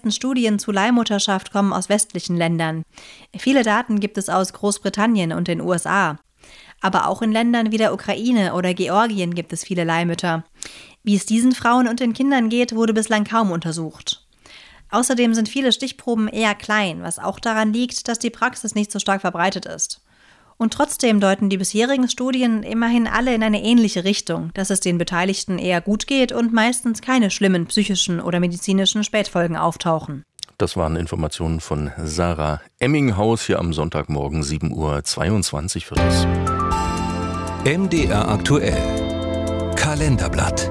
meisten Studien zu Leihmutterschaft kommen aus westlichen Ländern. Viele Daten gibt es aus Großbritannien und den USA. Aber auch in Ländern wie der Ukraine oder Georgien gibt es viele Leihmütter. Wie es diesen Frauen und den Kindern geht, wurde bislang kaum untersucht. Außerdem sind viele Stichproben eher klein, was auch daran liegt, dass die Praxis nicht so stark verbreitet ist. Und trotzdem deuten die bisherigen Studien immerhin alle in eine ähnliche Richtung, dass es den Beteiligten eher gut geht und meistens keine schlimmen psychischen oder medizinischen Spätfolgen auftauchen. Das waren Informationen von Sarah Emminghaus hier am Sonntagmorgen 7:22 Uhr für uns. MDR aktuell. Kalenderblatt.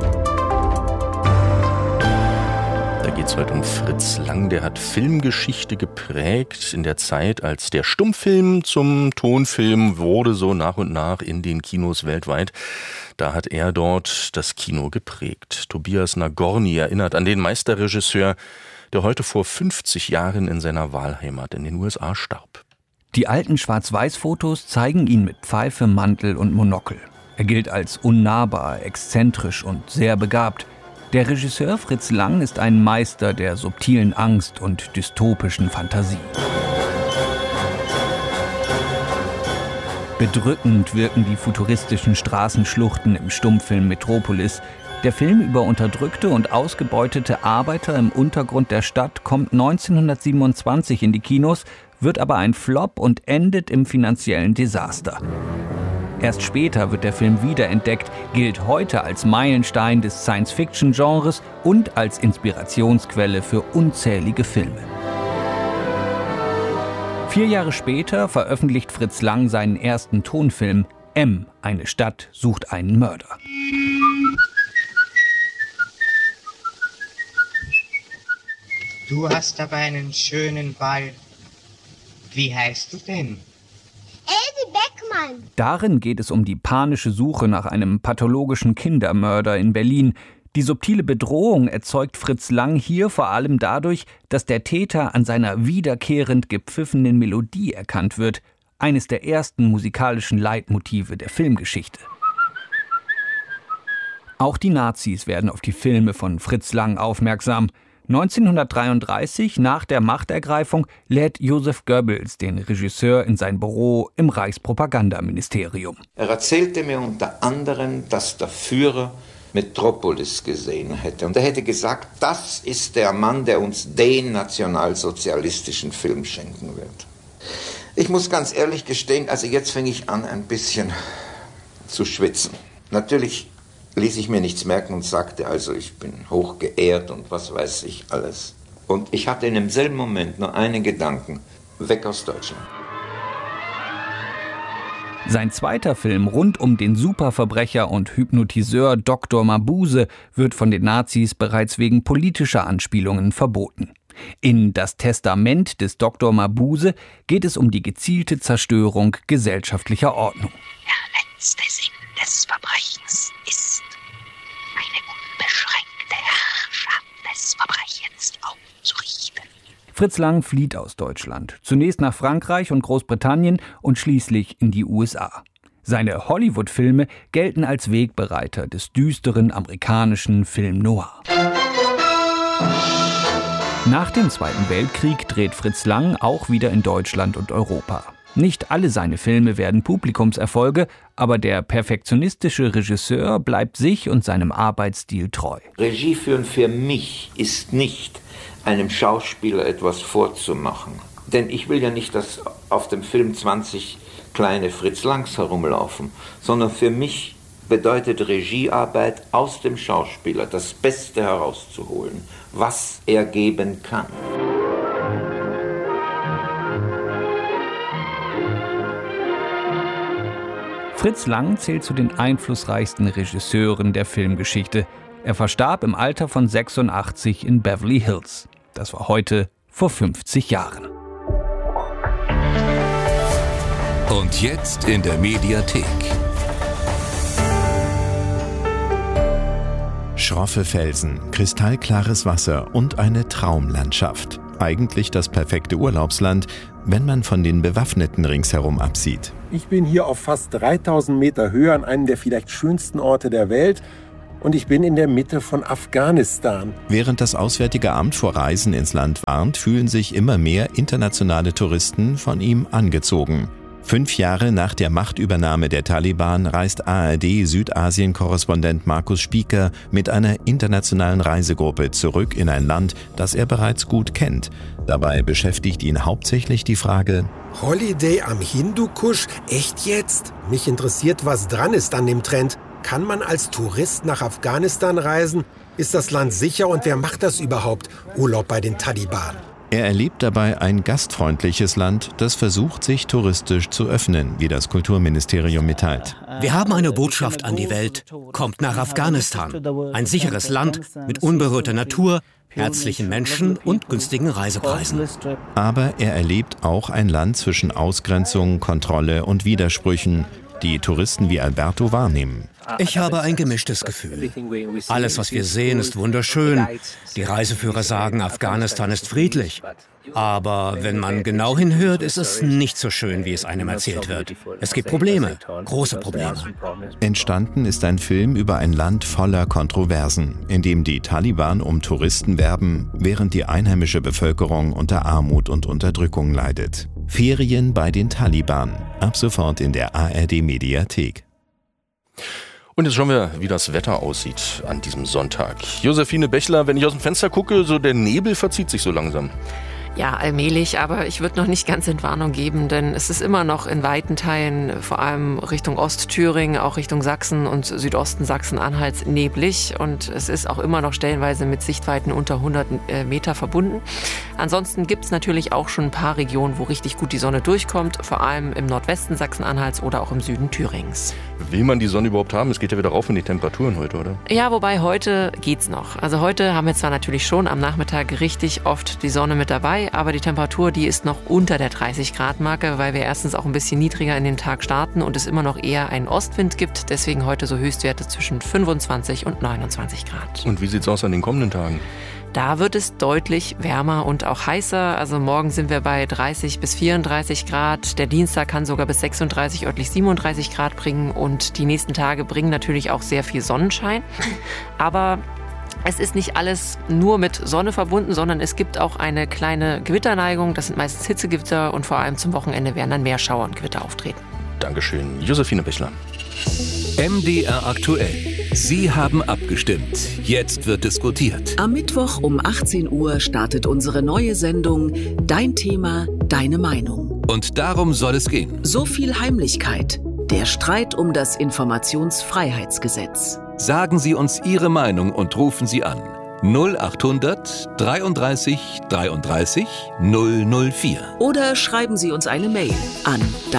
Da geht es heute um Fritz Lang. Der hat Filmgeschichte geprägt in der Zeit, als der Stummfilm zum Tonfilm wurde, so nach und nach in den Kinos weltweit. Da hat er dort das Kino geprägt. Tobias Nagorny erinnert an den Meisterregisseur, der heute vor 50 Jahren in seiner Wahlheimat in den USA starb. Die alten Schwarz-Weiß-Fotos zeigen ihn mit Pfeife, Mantel und Monokel. Er gilt als unnahbar, exzentrisch und sehr begabt. Der Regisseur Fritz Lang ist ein Meister der subtilen Angst und dystopischen Fantasie. Bedrückend wirken die futuristischen Straßenschluchten im Stummfilm Metropolis. Der Film über unterdrückte und ausgebeutete Arbeiter im Untergrund der Stadt kommt 1927 in die Kinos, wird aber ein Flop und endet im finanziellen Desaster. Erst später wird der Film wiederentdeckt, gilt heute als Meilenstein des Science-Fiction-Genres und als Inspirationsquelle für unzählige Filme. 4 Jahre später veröffentlicht Fritz Lang seinen ersten Tonfilm M, eine Stadt sucht einen Mörder. Du hast aber einen schönen Ball. Wie heißt du denn? Elsie Beckmann. Darin geht es um die panische Suche nach einem pathologischen Kindermörder in Berlin. Die subtile Bedrohung erzeugt Fritz Lang hier vor allem dadurch, dass der Täter an seiner wiederkehrend gepfiffenen Melodie erkannt wird. Eines der ersten musikalischen Leitmotive der Filmgeschichte. Auch die Nazis werden auf die Filme von Fritz Lang aufmerksam. 1933, nach der Machtergreifung, lädt Josef Goebbels den Regisseur in sein Büro im Reichspropagandaministerium. Er erzählte mir unter anderem, dass der Führer Metropolis gesehen hätte. Und er hätte gesagt, das ist der Mann, der uns den nationalsozialistischen Film schenken wird. Ich muss ganz ehrlich gestehen, also jetzt fänge ich an, ein bisschen zu schwitzen. Natürlich ließ ich mir nichts merken und sagte, also ich bin hoch geehrt und was weiß ich alles. Und ich hatte in demselben Moment nur einen Gedanken, weg aus Deutschland. Sein zweiter Film rund um den Superverbrecher und Hypnotiseur Dr. Mabuse wird von den Nazis bereits wegen politischer Anspielungen verboten. In Das Testament des Dr. Mabuse geht es um die gezielte Zerstörung gesellschaftlicher Ordnung. Der letzte Sinn des Verbrechens ist eine unbeschränkte Herrschaft des Verbrechens aufzurichten. Fritz Lang flieht aus Deutschland, zunächst nach Frankreich und Großbritannien und schließlich in die USA. Seine Hollywood-Filme gelten als Wegbereiter des düsteren amerikanischen Film Noir. Nach dem Zweiten Weltkrieg dreht Fritz Lang auch wieder in Deutschland und Europa. Nicht alle seine Filme werden Publikumserfolge, aber der perfektionistische Regisseur bleibt sich und seinem Arbeitsstil treu. Regie führen für mich ist nicht, einem Schauspieler etwas vorzumachen. Denn ich will ja nicht, dass auf dem Film 20 kleine Fritz Langs herumlaufen, sondern für mich bedeutet Regiearbeit, aus dem Schauspieler das Beste herauszuholen, was er geben kann. Fritz Lang zählt zu den einflussreichsten Regisseuren der Filmgeschichte. Er verstarb im Alter von 86 in Beverly Hills. Das war heute vor 50 Jahren. Und jetzt in der Mediathek. Schroffe Felsen, kristallklares Wasser und eine Traumlandschaft. Eigentlich das perfekte Urlaubsland, wenn man von den Bewaffneten ringsherum absieht. Ich bin hier auf fast 3000 Meter Höhe an einem der vielleicht schönsten Orte der Welt. und ich bin in der Mitte von Afghanistan. Während das Auswärtige Amt vor Reisen ins Land warnt, fühlen sich immer mehr internationale Touristen von ihm angezogen. 5 Jahre nach der Machtübernahme der Taliban reist ARD-Südasien-Korrespondent Markus Spieker mit einer internationalen Reisegruppe zurück in ein Land, das er bereits gut kennt. Dabei beschäftigt ihn hauptsächlich die Frage: Holiday am Hindukusch? Echt jetzt? Mich interessiert, was dran ist an dem Trend. Kann man als Tourist nach Afghanistan reisen? Ist das Land sicher und wer macht das überhaupt? Urlaub bei den Taliban. Er erlebt dabei ein gastfreundliches Land, das versucht, sich touristisch zu öffnen, wie das Kulturministerium mitteilt. Wir haben eine Botschaft an die Welt. Kommt nach Afghanistan. Ein sicheres Land mit unberührter Natur, herzlichen Menschen und günstigen Reisepreisen. Aber er erlebt auch ein Land zwischen Ausgrenzung, Kontrolle und Widersprüchen, die Touristen wie Alberto wahrnehmen. Ich habe ein gemischtes Gefühl. Alles, was wir sehen, ist wunderschön. Die Reiseführer sagen, Afghanistan ist friedlich. Aber wenn man genau hinhört, ist es nicht so schön, wie es einem erzählt wird. Es gibt Probleme, große Probleme. Entstanden ist ein Film über ein Land voller Kontroversen, in dem die Taliban um Touristen werben, während die einheimische Bevölkerung unter Armut und Unterdrückung leidet. Ferien bei den Taliban. Ab sofort in der ARD-Mediathek. Und jetzt schauen wir, wie das Wetter aussieht an diesem Sonntag. Josephine Bechler, wenn ich aus dem Fenster gucke, so der Nebel verzieht sich so langsam. Ja, allmählich, aber ich würde noch nicht ganz Entwarnung geben, denn es ist immer noch in weiten Teilen, vor allem Richtung Ostthüringen, auch Richtung Sachsen und Südosten Sachsen-Anhalts neblig und es ist auch immer noch stellenweise mit Sichtweiten unter 100 Meter verbunden. Ansonsten gibt es natürlich auch schon ein paar Regionen, wo richtig gut die Sonne durchkommt, vor allem im Nordwesten Sachsen-Anhalts oder auch im Süden Thürings. Will man die Sonne überhaupt haben? Es geht ja wieder rauf in die Temperaturen heute, oder? Ja, wobei heute geht's noch. Also heute haben wir zwar natürlich schon am Nachmittag richtig oft die Sonne mit dabei, aber die Temperatur, die ist noch unter der 30-Grad-Marke, weil wir erstens auch ein bisschen niedriger in den Tag starten und es immer noch eher einen Ostwind gibt. Deswegen heute so Höchstwerte zwischen 25 und 29 Grad. Und wie sieht's aus an den kommenden Tagen? Da wird es deutlich wärmer und auch heißer. Also morgen sind wir bei 30 bis 34 Grad. Der Dienstag kann sogar bis 36, örtlich 37 Grad bringen. Und die nächsten Tage bringen natürlich auch sehr viel Sonnenschein. Aber es ist nicht alles nur mit Sonne verbunden, sondern es gibt auch eine kleine Gewitterneigung. Das sind meistens Hitzegewitter und vor allem zum Wochenende werden dann mehr Schauer und Gewitter auftreten. Dankeschön, Josephine Bechler. MDR aktuell. Sie haben abgestimmt. Jetzt wird diskutiert. Am Mittwoch um 18 Uhr startet unsere neue Sendung Dein Thema, deine Meinung. Und darum soll es gehen. So viel Heimlichkeit. Der Streit um das Informationsfreiheitsgesetz. Sagen Sie uns Ihre Meinung und rufen Sie an. 0800 33 33 004. Oder schreiben Sie uns eine Mail an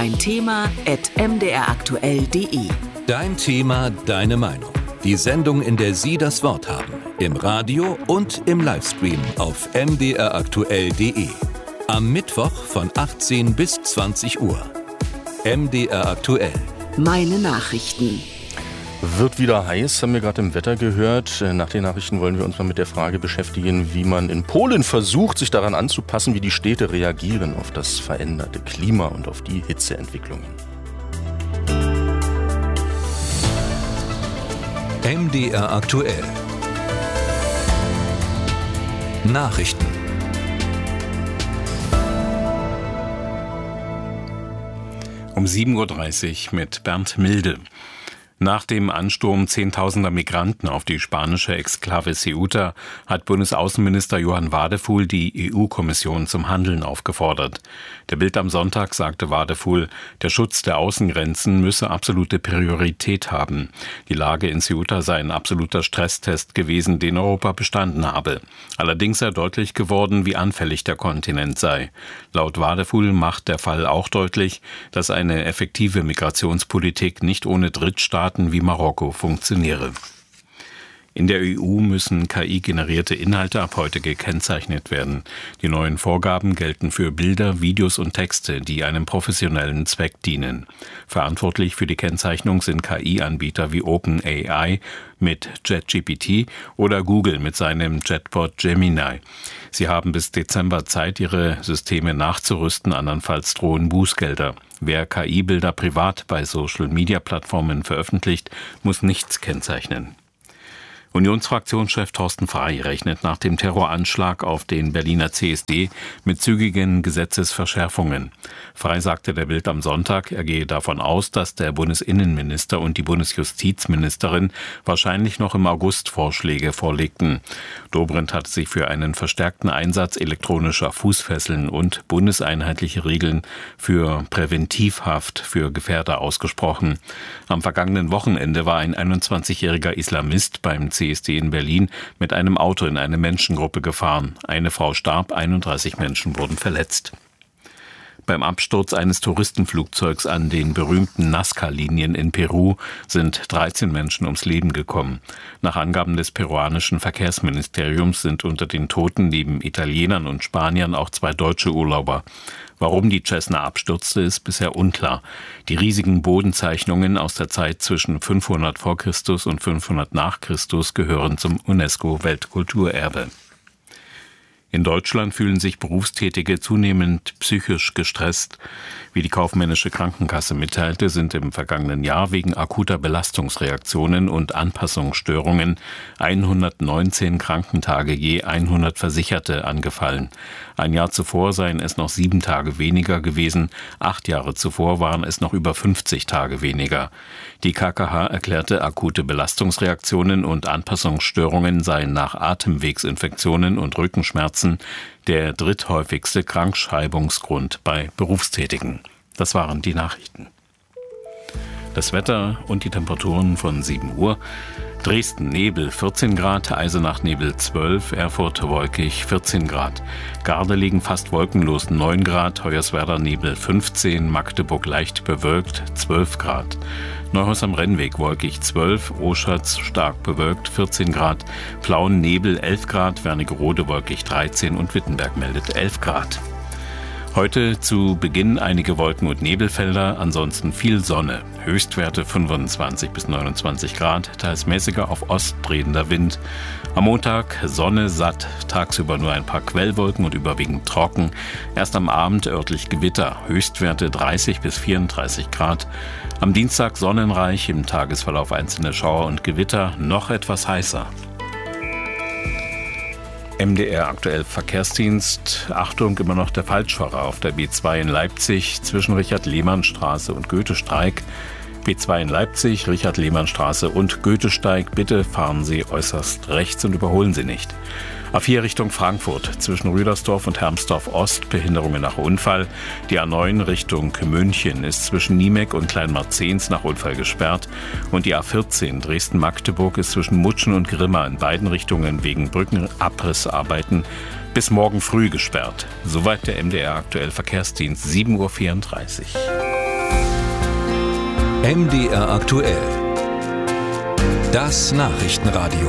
deinthema@mdraktuell.de. Dein Thema, deine Meinung. Die Sendung, in der Sie das Wort haben. Im Radio und im Livestream auf mdraktuell.de. Am Mittwoch von 18 bis 20 Uhr. MDR aktuell. Meine Nachrichten. Wird wieder heiß, haben wir gerade im Wetter gehört. Nach den Nachrichten wollen wir uns mal mit der Frage beschäftigen, wie man in Polen versucht, sich daran anzupassen, wie die Städte reagieren auf das veränderte Klima und auf die Hitzeentwicklungen. MDR aktuell. Nachrichten. Um 7.30 Uhr mit Bernd Milde. Nach dem Ansturm zehntausender Migranten auf die spanische Exklave Ceuta hat Bundesaußenminister Johann Wadefuhl die EU-Kommission zum Handeln aufgefordert. Der Bild am Sonntag sagte Wadefuhl, der Schutz der Außengrenzen müsse absolute Priorität haben. Die Lage in Ceuta sei ein absoluter Stresstest gewesen, den Europa bestanden habe. Allerdings sei deutlich geworden, wie anfällig der Kontinent sei. Laut Wadefuhl macht der Fall auch deutlich, dass eine effektive Migrationspolitik nicht ohne Drittstaaten wie Marokko funktioniere. In der EU müssen KI-generierte Inhalte ab heute gekennzeichnet werden. Die neuen Vorgaben gelten für Bilder, Videos und Texte, die einem professionellen Zweck dienen. Verantwortlich für die Kennzeichnung sind KI-Anbieter wie OpenAI mit ChatGPT oder Google mit seinem Chatbot Gemini. Sie haben bis Dezember Zeit, ihre Systeme nachzurüsten, andernfalls drohen Bußgelder. Wer KI-Bilder privat bei Social-Media-Plattformen veröffentlicht, muss nichts kennzeichnen. Unionsfraktionschef Thorsten Frey rechnet nach dem Terroranschlag auf den Berliner CSD mit zügigen Gesetzesverschärfungen. Frey sagte der Bild am Sonntag, er gehe davon aus, dass der Bundesinnenminister und die Bundesjustizministerin wahrscheinlich noch im August Vorschläge vorlegten. Dobrindt hatte sich für einen verstärkten Einsatz elektronischer Fußfesseln und bundeseinheitliche Regeln für Präventivhaft für Gefährder ausgesprochen. Am vergangenen Wochenende war ein 21-jähriger Islamist beim CSD in Berlin mit einem Auto in eine Menschengruppe gefahren. Eine Frau starb, 31 Menschen wurden verletzt. Beim Absturz eines Touristenflugzeugs an den berühmten Nazca-Linien in Peru sind 13 Menschen ums Leben gekommen. Nach Angaben des peruanischen Verkehrsministeriums sind unter den Toten neben Italienern und Spaniern auch 2 deutsche Urlauber. Warum die Cessna abstürzte, ist bisher unklar. Die riesigen Bodenzeichnungen aus der Zeit zwischen 500 vor Christus und 500 nach Christus gehören zum UNESCO-Weltkulturerbe. In Deutschland fühlen sich Berufstätige zunehmend psychisch gestresst. Wie die kaufmännische Krankenkasse mitteilte, sind im vergangenen Jahr wegen akuter Belastungsreaktionen und Anpassungsstörungen 119 Krankentage je 100 Versicherte angefallen. Ein Jahr zuvor seien es noch 7 Tage weniger gewesen, 8 Jahre zuvor waren es noch über 50 Tage weniger. Die KKH erklärte, akute Belastungsreaktionen und Anpassungsstörungen seien nach Atemwegsinfektionen und Rückenschmerzen der dritthäufigste Krankschreibungsgrund bei Berufstätigen. Das waren die Nachrichten. Das Wetter und die Temperaturen von 7 Uhr. Dresden Nebel 14 Grad, Eisenach Nebel 12, Erfurt wolkig 14 Grad. Gardelegen fast wolkenlos 9 Grad, Hoyerswerda Nebel 15, Magdeburg leicht bewölkt 12 Grad. Neuhaus am Rennweg wolkig 12, Oschatz stark bewölkt 14 Grad, Plauen Nebel 11 Grad, Wernigerode wolkig 13 und Wittenberg meldet 11 Grad. Heute zu Beginn einige Wolken- und Nebelfelder, ansonsten viel Sonne. Höchstwerte 25 bis 29 Grad, teils mäßiger auf Ost drehender Wind. Am Montag Sonne satt, tagsüber nur ein paar Quellwolken und überwiegend trocken. Erst am Abend örtlich Gewitter, Höchstwerte 30 bis 34 Grad. Am Dienstag sonnenreich, im Tagesverlauf einzelne Schauer und Gewitter, noch etwas heißer. MDR aktuell Verkehrsdienst. Achtung, immer noch der Falschfahrer auf der B2 in Leipzig zwischen Richard-Lehmann-Straße und Goethesteig. B2 in Leipzig, Richard-Lehmann-Straße und Goethesteig. Bitte fahren Sie äußerst rechts und überholen Sie nicht. A4 Richtung Frankfurt zwischen Rüdersdorf und Hermsdorf Ost, Behinderungen nach Unfall. Die A9 Richtung München ist zwischen Niemeck und Kleinmarzens nach Unfall gesperrt. Und die A14 Dresden-Magdeburg ist zwischen Mutschen und Grimma in beiden Richtungen wegen Brückenabrissarbeiten bis morgen früh gesperrt. Soweit der MDR aktuell Verkehrsdienst, 7:34 Uhr. MDR aktuell. Das Nachrichtenradio.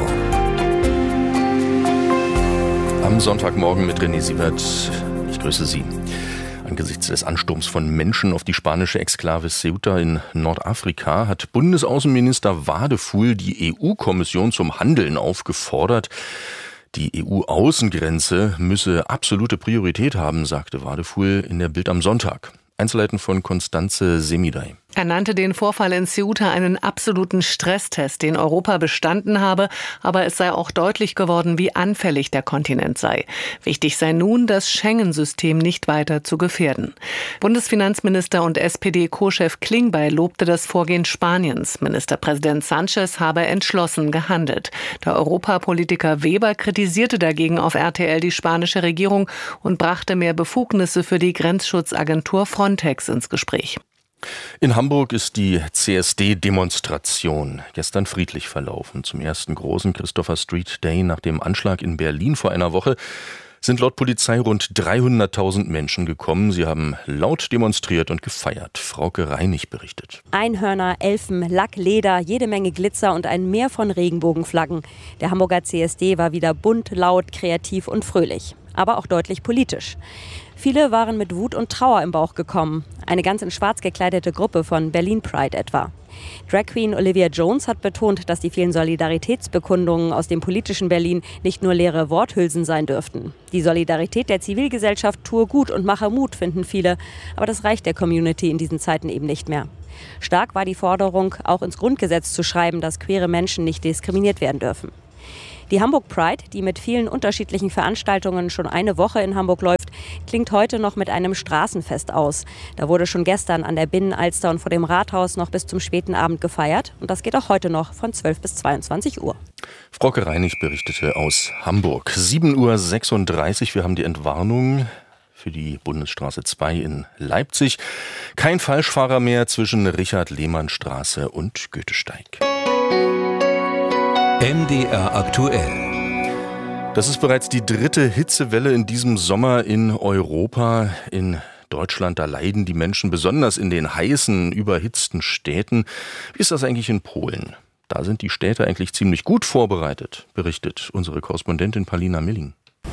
Am Sonntagmorgen mit René Siebert. Ich grüße Sie. Angesichts des Ansturms von Menschen auf die spanische Exklave Ceuta in Nordafrika hat Bundesaußenminister Wadefuhl die EU-Kommission zum Handeln aufgefordert. Die EU-Außengrenze müsse absolute Priorität haben, sagte Wadefuhl in der Bild am Sonntag. Einzelheiten von Constanze Semidey. Er nannte den Vorfall in Ceuta einen absoluten Stresstest, den Europa bestanden habe, aber es sei auch deutlich geworden, wie anfällig der Kontinent sei. Wichtig sei nun, das Schengen-System nicht weiter zu gefährden. Bundesfinanzminister und SPD-Co-Chef Klingbeil lobte das Vorgehen Spaniens. Ministerpräsident Sánchez habe entschlossen gehandelt. Der Europapolitiker Weber kritisierte dagegen auf RTL die spanische Regierung und brachte mehr Befugnisse für die Grenzschutzagentur Frontex ins Gespräch. In Hamburg ist die CSD-Demonstration gestern friedlich verlaufen. Zum ersten großen Christopher Street Day nach dem Anschlag in Berlin vor einer Woche sind laut Polizei rund 300.000 Menschen gekommen. Sie haben laut demonstriert und gefeiert. Frauke Reinig berichtet. Einhörner, Elfen, Lack, Leder, jede Menge Glitzer und ein Meer von Regenbogenflaggen. Der Hamburger CSD war wieder bunt, laut, kreativ und fröhlich. Aber auch deutlich politisch. Viele waren mit Wut und Trauer im Bauch gekommen. Eine ganz in schwarz gekleidete Gruppe von Berlin Pride etwa. Drag Queen Olivia Jones hat betont, dass die vielen Solidaritätsbekundungen aus dem politischen Berlin nicht nur leere Worthülsen sein dürften. Die Solidarität der Zivilgesellschaft tue gut und mache Mut, finden viele. Aber das reicht der Community in diesen Zeiten eben nicht mehr. Stark war die Forderung, auch ins Grundgesetz zu schreiben, dass queere Menschen nicht diskriminiert werden dürfen. Die Hamburg Pride, die mit vielen unterschiedlichen Veranstaltungen schon eine Woche in Hamburg läuft, klingt heute noch mit einem Straßenfest aus. Da wurde schon gestern an der Binnenalster und vor dem Rathaus noch bis zum späten Abend gefeiert. Und das geht auch heute noch von 12 bis 22 Uhr. Frauke Reinig berichtete aus Hamburg. 7:36 Uhr. Wir haben die Entwarnung für die Bundesstraße 2 in Leipzig. Kein Falschfahrer mehr zwischen Richard-Lehmann-Straße und Goethesteig. MDR aktuell. Das ist bereits die 3. Hitzewelle in diesem Sommer in Europa. In Deutschland, da leiden die Menschen besonders in den heißen, überhitzten Städten. Wie ist das eigentlich in Polen? Da sind die Städte eigentlich ziemlich gut vorbereitet, berichtet unsere Korrespondentin Paulina Milling.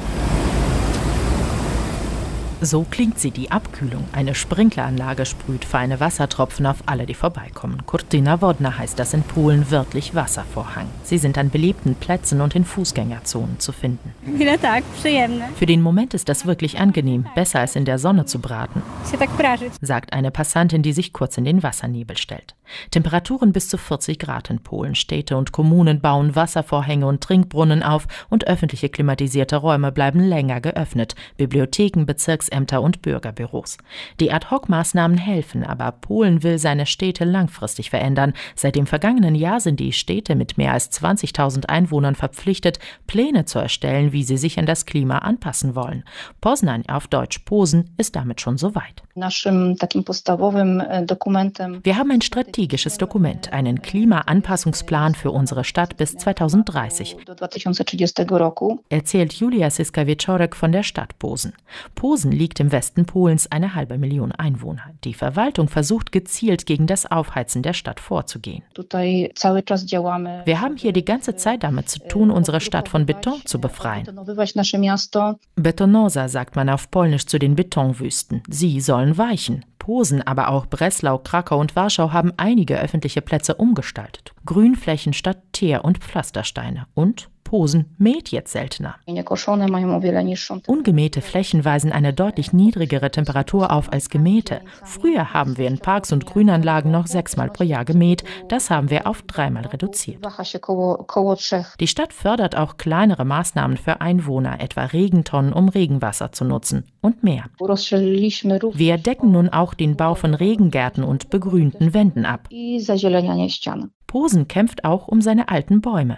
So klingt sie, die Abkühlung. Eine Sprinkleranlage sprüht feine Wassertropfen auf alle, die vorbeikommen. Kurtyna Wodna heißt das in Polen, wörtlich Wasservorhang. Sie sind an belebten Plätzen und in Fußgängerzonen zu finden. Für den Moment ist das wirklich angenehm, besser als in der Sonne zu braten, sagt eine Passantin, die sich kurz in den Wassernebel stellt. Temperaturen bis zu 40 Grad in Polen. Städte und Kommunen bauen Wasservorhänge und Trinkbrunnen auf und öffentliche klimatisierte Räume bleiben länger geöffnet. Bibliotheken, Bezirksämter und Bürgerbüros. Die Ad-hoc-Maßnahmen helfen, aber Polen will seine Städte langfristig verändern. Seit dem vergangenen Jahr sind die Städte mit mehr als 20.000 Einwohnern verpflichtet, Pläne zu erstellen, wie sie sich an das Klima anpassen wollen. Poznań, auf Deutsch Posen, ist damit schon so weit. Wir haben ein strategisches Dokument, einen Klimaanpassungsplan für unsere Stadt bis 2030, erzählt Julia Siska-Wieczorek von der Stadt Posen. Posen liegt im Westen Polens, 500.000 Einwohner. Die Verwaltung versucht gezielt gegen das Aufheizen der Stadt vorzugehen. Wir haben hier die ganze Zeit damit zu tun, unsere Stadt von Beton zu befreien. Betonosa sagt man auf Polnisch zu den Betonwüsten. Sie sollen weichen. Posen, aber auch Breslau, Krakau und Warschau haben einige öffentliche Plätze umgestaltet. Grünflächen statt Teer- und Pflastersteine. Und Posen mäht jetzt seltener. Ungemähte Flächen weisen eine deutlich niedrigere Temperatur auf als gemähte. Früher haben wir in Parks und Grünanlagen noch 6-mal pro Jahr gemäht. Das haben wir auf 3-mal reduziert. Die Stadt fördert auch kleinere Maßnahmen für Einwohner, etwa Regentonnen, um Regenwasser zu nutzen und mehr. Wir decken nun auch den Bau von Regengärten und begrünten Wänden ab. Posen kämpft auch um seine alten Bäume.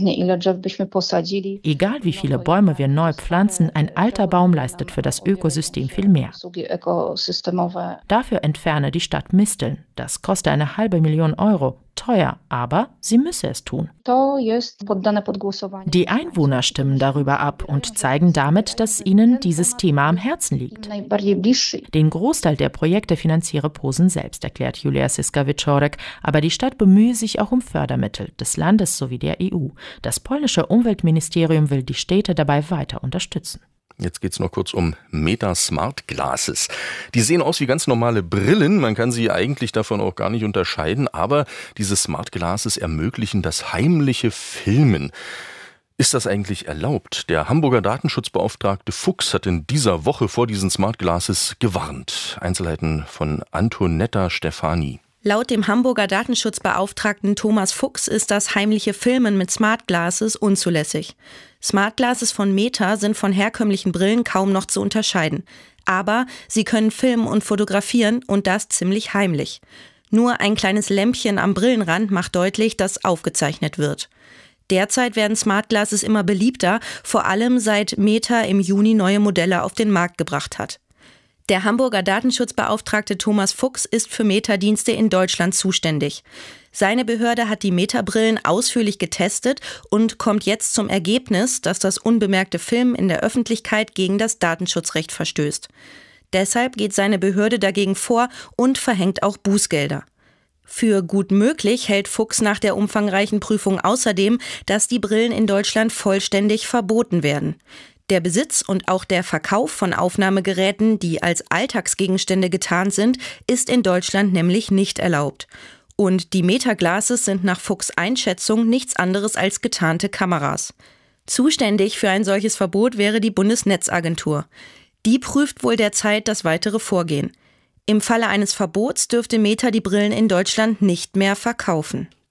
Egal wie viele Bäume wir neu pflanzen, ein alter Baum leistet für das Ökosystem viel mehr. Dafür entferne die Stadt Misteln. Das kostet 500.000 €. Teuer, aber sie müsse es tun. Die Einwohner stimmen darüber ab und zeigen damit, dass ihnen dieses Thema am Herzen liegt. Den Großteil der Projekte finanziere Posen selbst, erklärt Julia Siska-Wieczorek, aber die Stadt bemühe sich auch um Fördermittel des Landes sowie der EU. Das polnische Umweltministerium will die Städte dabei weiter unterstützen. Jetzt geht's noch kurz um Meta Smart Glasses. Die sehen aus wie ganz normale Brillen, man kann sie eigentlich davon auch gar nicht unterscheiden, aber diese Smart Glasses ermöglichen das heimliche Filmen. Ist das eigentlich erlaubt? Der Hamburger Datenschutzbeauftragte Fuchs hat in dieser Woche vor diesen Smart Glasses gewarnt. Einzelheiten von Antonetta Stefani. Laut dem Hamburger Datenschutzbeauftragten Thomas Fuchs ist das heimliche Filmen mit Smart Glasses unzulässig. Smart Glasses von Meta sind von herkömmlichen Brillen kaum noch zu unterscheiden. Aber sie können filmen und fotografieren und das ziemlich heimlich. Nur ein kleines Lämpchen am Brillenrand macht deutlich, dass aufgezeichnet wird. Derzeit werden Smart Glasses immer beliebter, vor allem seit Meta im Juni neue Modelle auf den Markt gebracht hat. Der Hamburger Datenschutzbeauftragte Thomas Fuchs ist für Meta-Dienste in Deutschland zuständig. Seine Behörde hat die Meta-Brillen ausführlich getestet und kommt jetzt zum Ergebnis, dass das unbemerkte Filmen in der Öffentlichkeit gegen das Datenschutzrecht verstößt. Deshalb geht seine Behörde dagegen vor und verhängt auch Bußgelder. Für gut möglich hält Fuchs nach der umfangreichen Prüfung außerdem, dass die Brillen in Deutschland vollständig verboten werden. Der Besitz und auch der Verkauf von Aufnahmegeräten, die als Alltagsgegenstände getarnt sind, ist in Deutschland nämlich nicht erlaubt. Und die Meta-Glasses sind nach Fuchs' Einschätzung nichts anderes als getarnte Kameras. Zuständig für ein solches Verbot wäre die Bundesnetzagentur. Die prüft wohl derzeit das weitere Vorgehen. Im Falle eines Verbots dürfte Meta die Brillen in Deutschland nicht mehr verkaufen.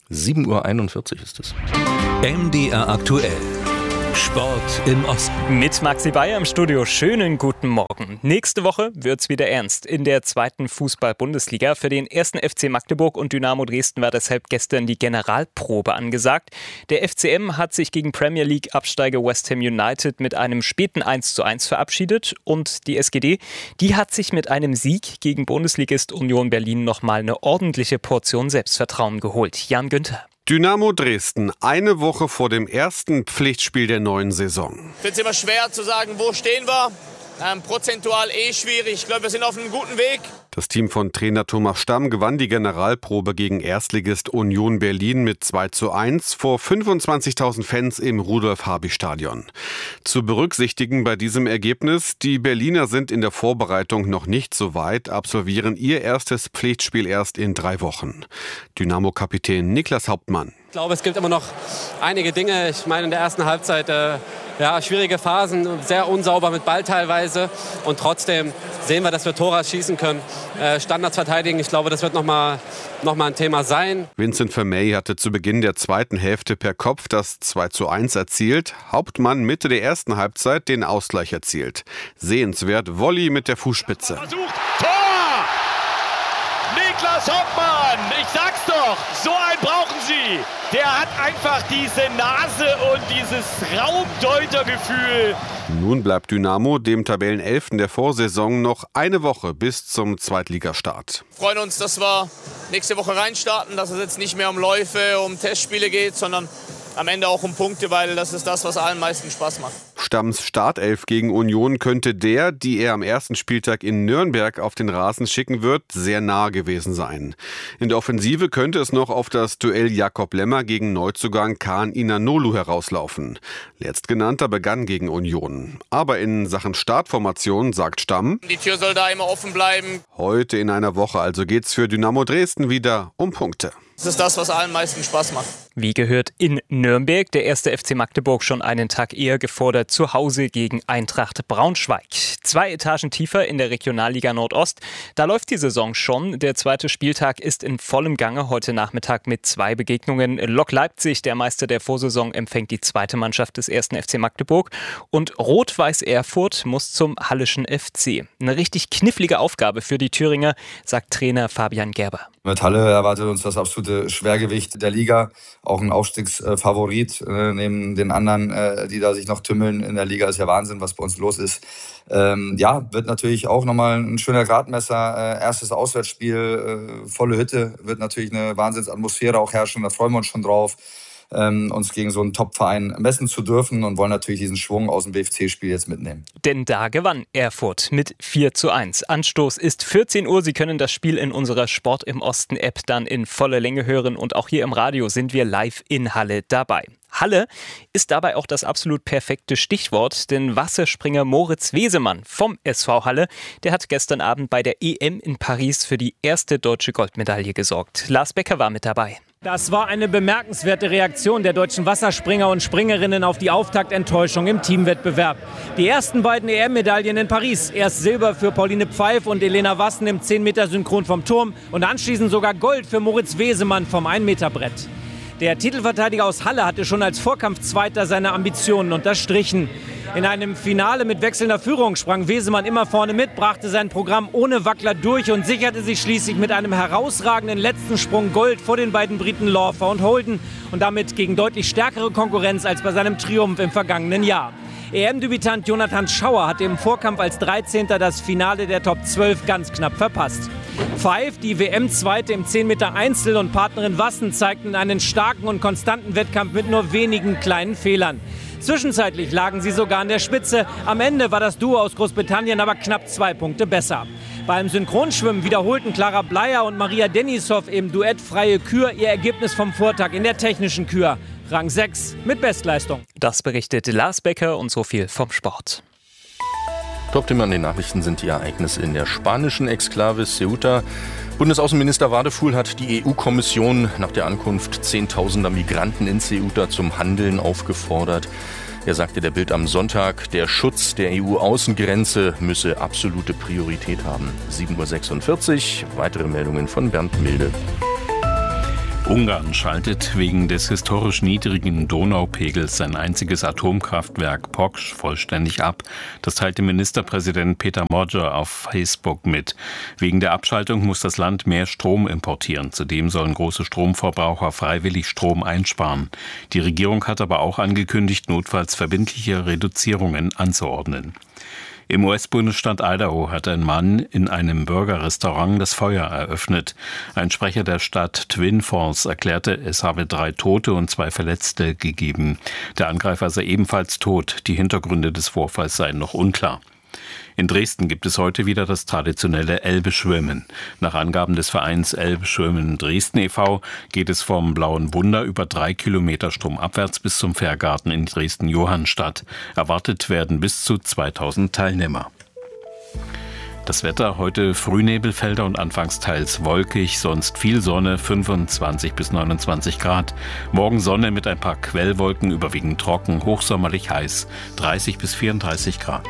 7:41 Uhr ist es. MDR aktuell. Sport im Osten. Mit Maxi Bayer im Studio. Schönen guten Morgen. Nächste Woche wird's wieder ernst in der 2. Fußball-Bundesliga. Für den 1. FC Magdeburg und Dynamo Dresden war deshalb gestern die Generalprobe angesagt. Der FCM hat sich gegen Premier League-Absteiger West Ham United mit einem späten 1:1 verabschiedet. Und die SGD, die hat sich mit einem Sieg gegen Bundesligist Union Berlin nochmal eine ordentliche Portion Selbstvertrauen geholt. Jan Günther. Dynamo Dresden, eine Woche vor dem ersten Pflichtspiel der neuen Saison. Ich finde es immer schwer zu sagen, wo stehen wir. Prozentual schwierig. Ich glaube, wir sind auf einem guten Weg. Das Team von Trainer Thomas Stamm gewann die Generalprobe gegen Erstligist Union Berlin mit 2:1 vor 25.000 Fans im Rudolf-Habich-Stadion. Zu berücksichtigen bei diesem Ergebnis, die Berliner sind in der Vorbereitung noch nicht so weit, absolvieren ihr erstes Pflichtspiel erst in 3 Wochen. Dynamo-Kapitän Niklas Hauptmann. Ich glaube, es gibt immer noch einige Dinge. Ich meine, in der ersten Halbzeit schwierige Phasen, sehr unsauber mit Ball teilweise. Und trotzdem sehen wir, dass wir Tore schießen können. Standards verteidigen, ich glaube, das wird noch mal ein Thema sein. Vincent Vermey hatte zu Beginn der zweiten Hälfte per Kopf das 2:1 erzielt. Hauptmann Mitte der ersten Halbzeit den Ausgleich erzielt. Sehenswert Volley mit der Fußspitze. Tor! Niklas Hauptmann, ich sag's doch, so einen brauchen Sie. Der hat einfach diese Nase und dieses Raumdeutergefühl. Nun bleibt Dynamo, dem Tabellenelften der Vorsaison, noch eine Woche bis zum Zweitligastart. Wir freuen uns, dass wir nächste Woche reinstarten, dass es jetzt nicht mehr um Läufe, um Testspiele geht, sondern am Ende auch um Punkte, weil das ist das, was allen am meisten Spaß macht. Stamms Startelf gegen Union könnte die er am ersten Spieltag in Nürnberg auf den Rasen schicken wird, sehr nah gewesen sein. In der Offensive könnte es noch auf das Duell Jakob Lemmer gegen Neuzugang Kaan Inanolu herauslaufen. Letztgenannter begann gegen Union. Aber in Sachen Startformation sagt Stamm: Die Tür soll da immer offen bleiben. Heute in einer Woche also geht's für Dynamo Dresden wieder um Punkte. Das ist das, was allen am meisten Spaß macht. Wie gehört in Nürnberg, der 1. FC Magdeburg schon einen Tag eher gefordert zu Hause gegen Eintracht Braunschweig. 2 Etagen tiefer in der Regionalliga Nordost. Da läuft die Saison schon. Der 2. Spieltag ist in vollem Gange heute Nachmittag mit 2 Begegnungen. Lok Leipzig, der Meister der Vorsaison, empfängt die 2. Mannschaft des 1. FC Magdeburg. Und Rot-Weiß Erfurt muss zum Halleschen FC. Eine richtig knifflige Aufgabe für die Thüringer, sagt Trainer Fabian Gerber. Mit Halle erwartet uns das absolute Schwergewicht der Liga. Auch ein Aufstiegsfavorit neben den anderen, die da sich noch tümmeln in der Liga. Ist ja Wahnsinn, was bei uns los ist. Wird natürlich auch nochmal ein schöner Gradmesser. Erstes Auswärtsspiel, volle Hütte, wird natürlich eine Wahnsinnsatmosphäre auch herrschen. Da freuen wir uns schon drauf, uns gegen so einen Top-Verein messen zu dürfen und wollen natürlich diesen Schwung aus dem BFC-Spiel jetzt mitnehmen. Denn da gewann Erfurt mit 4:1. Anstoß ist 14 Uhr. Sie können das Spiel in unserer Sport im Osten-App dann in voller Länge hören und auch hier im Radio sind wir live in Halle dabei. Halle ist dabei auch das absolut perfekte Stichwort, denn Wasserspringer Moritz Wesemann vom SV Halle, der hat gestern Abend bei der EM in Paris für die erste deutsche Goldmedaille gesorgt. Lars Becker war mit dabei. Das war eine bemerkenswerte Reaktion der deutschen Wasserspringer und Springerinnen auf die Auftaktenttäuschung im Teamwettbewerb. Die ersten beiden EM-Medaillen in Paris. Erst Silber für Pauline Pfeif und Elena Wassen im 10-Meter-Synchron vom Turm und anschließend sogar Gold für Moritz Wesemann vom 1-Meter-Brett. Der Titelverteidiger aus Halle hatte schon als Vorkampfzweiter seine Ambitionen unterstrichen. In einem Finale mit wechselnder Führung sprang Wesemann immer vorne mit, brachte sein Programm ohne Wackler durch und sicherte sich schließlich mit einem herausragenden letzten Sprung Gold vor den beiden Briten Lawfer und Holden und damit gegen deutlich stärkere Konkurrenz als bei seinem Triumph im vergangenen Jahr. EM-Debütant Jonathan Schauer hatte im Vorkampf als 13. das Finale der Top 12 ganz knapp verpasst. Pfeif, die WM-Zweite im 10-Meter Einzel und Partnerin Wassen zeigten einen starken und konstanten Wettkampf mit nur wenigen kleinen Fehlern. Zwischenzeitlich lagen sie sogar an der Spitze. Am Ende war das Duo aus Großbritannien aber knapp 2 Punkte besser. Beim Synchronschwimmen wiederholten Clara Bleier und Maria Denisov im Duett Freie Kür ihr Ergebnis vom Vortag in der technischen Kür. Rang 6 mit Bestleistung. Das berichtet Lars Becker und so viel vom Sport. Top-Thema an den Nachrichten sind die Ereignisse in der spanischen Exklave Ceuta. Bundesaußenminister Wadefuhl hat die EU-Kommission nach der Ankunft zehntausender Migranten in Ceuta zum Handeln aufgefordert. Er sagte der Bild am Sonntag, der Schutz der EU-Außengrenze müsse absolute Priorität haben. 7:46 Uhr, weitere Meldungen von Bernd Milde. Ungarn schaltet wegen des historisch niedrigen Donaupegels sein einziges Atomkraftwerk Poksch vollständig ab. Das teilte Ministerpräsident Peter Magyar auf Facebook mit. Wegen der Abschaltung muss das Land mehr Strom importieren. Zudem sollen große Stromverbraucher freiwillig Strom einsparen. Die Regierung hat aber auch angekündigt, notfalls verbindliche Reduzierungen anzuordnen. Im US-Bundesstaat Idaho hat ein Mann in einem Burgerrestaurant das Feuer eröffnet. Ein Sprecher der Stadt Twin Falls erklärte, es habe 3 Tote und 2 Verletzte gegeben. Der Angreifer sei ebenfalls tot. Die Hintergründe des Vorfalls seien noch unklar. In Dresden gibt es heute wieder das traditionelle Elbe-Schwimmen. Nach Angaben des Vereins Elbe-Schwimmen Dresden e.V. geht es vom Blauen Wunder über 3 Kilometer stromabwärts bis zum Fährgarten in Dresden-Johannstadt. Erwartet werden bis zu 2000 Teilnehmer. Das Wetter: heute Frühnebelfelder und anfangs teils wolkig, sonst viel Sonne, 25 bis 29 Grad. Morgen Sonne mit ein paar Quellwolken, überwiegend trocken, hochsommerlich heiß, 30 bis 34 Grad.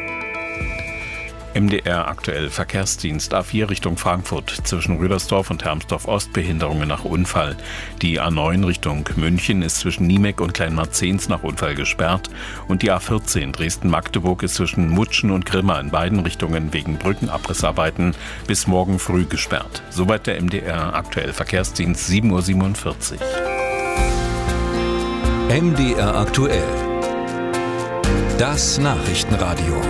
MDR aktuell Verkehrsdienst A4 Richtung Frankfurt. Zwischen Rüdersdorf und Hermsdorf Ost Behinderungen nach Unfall. Die A9 Richtung München ist zwischen Niemeck und Kleinmarzens nach Unfall gesperrt. Und die A14 Dresden-Magdeburg ist zwischen Mutschen und Grimma in beiden Richtungen wegen Brückenabrissarbeiten bis morgen früh gesperrt. Soweit der MDR aktuell Verkehrsdienst, 7:47 Uhr. MDR aktuell. Das Nachrichtenradio.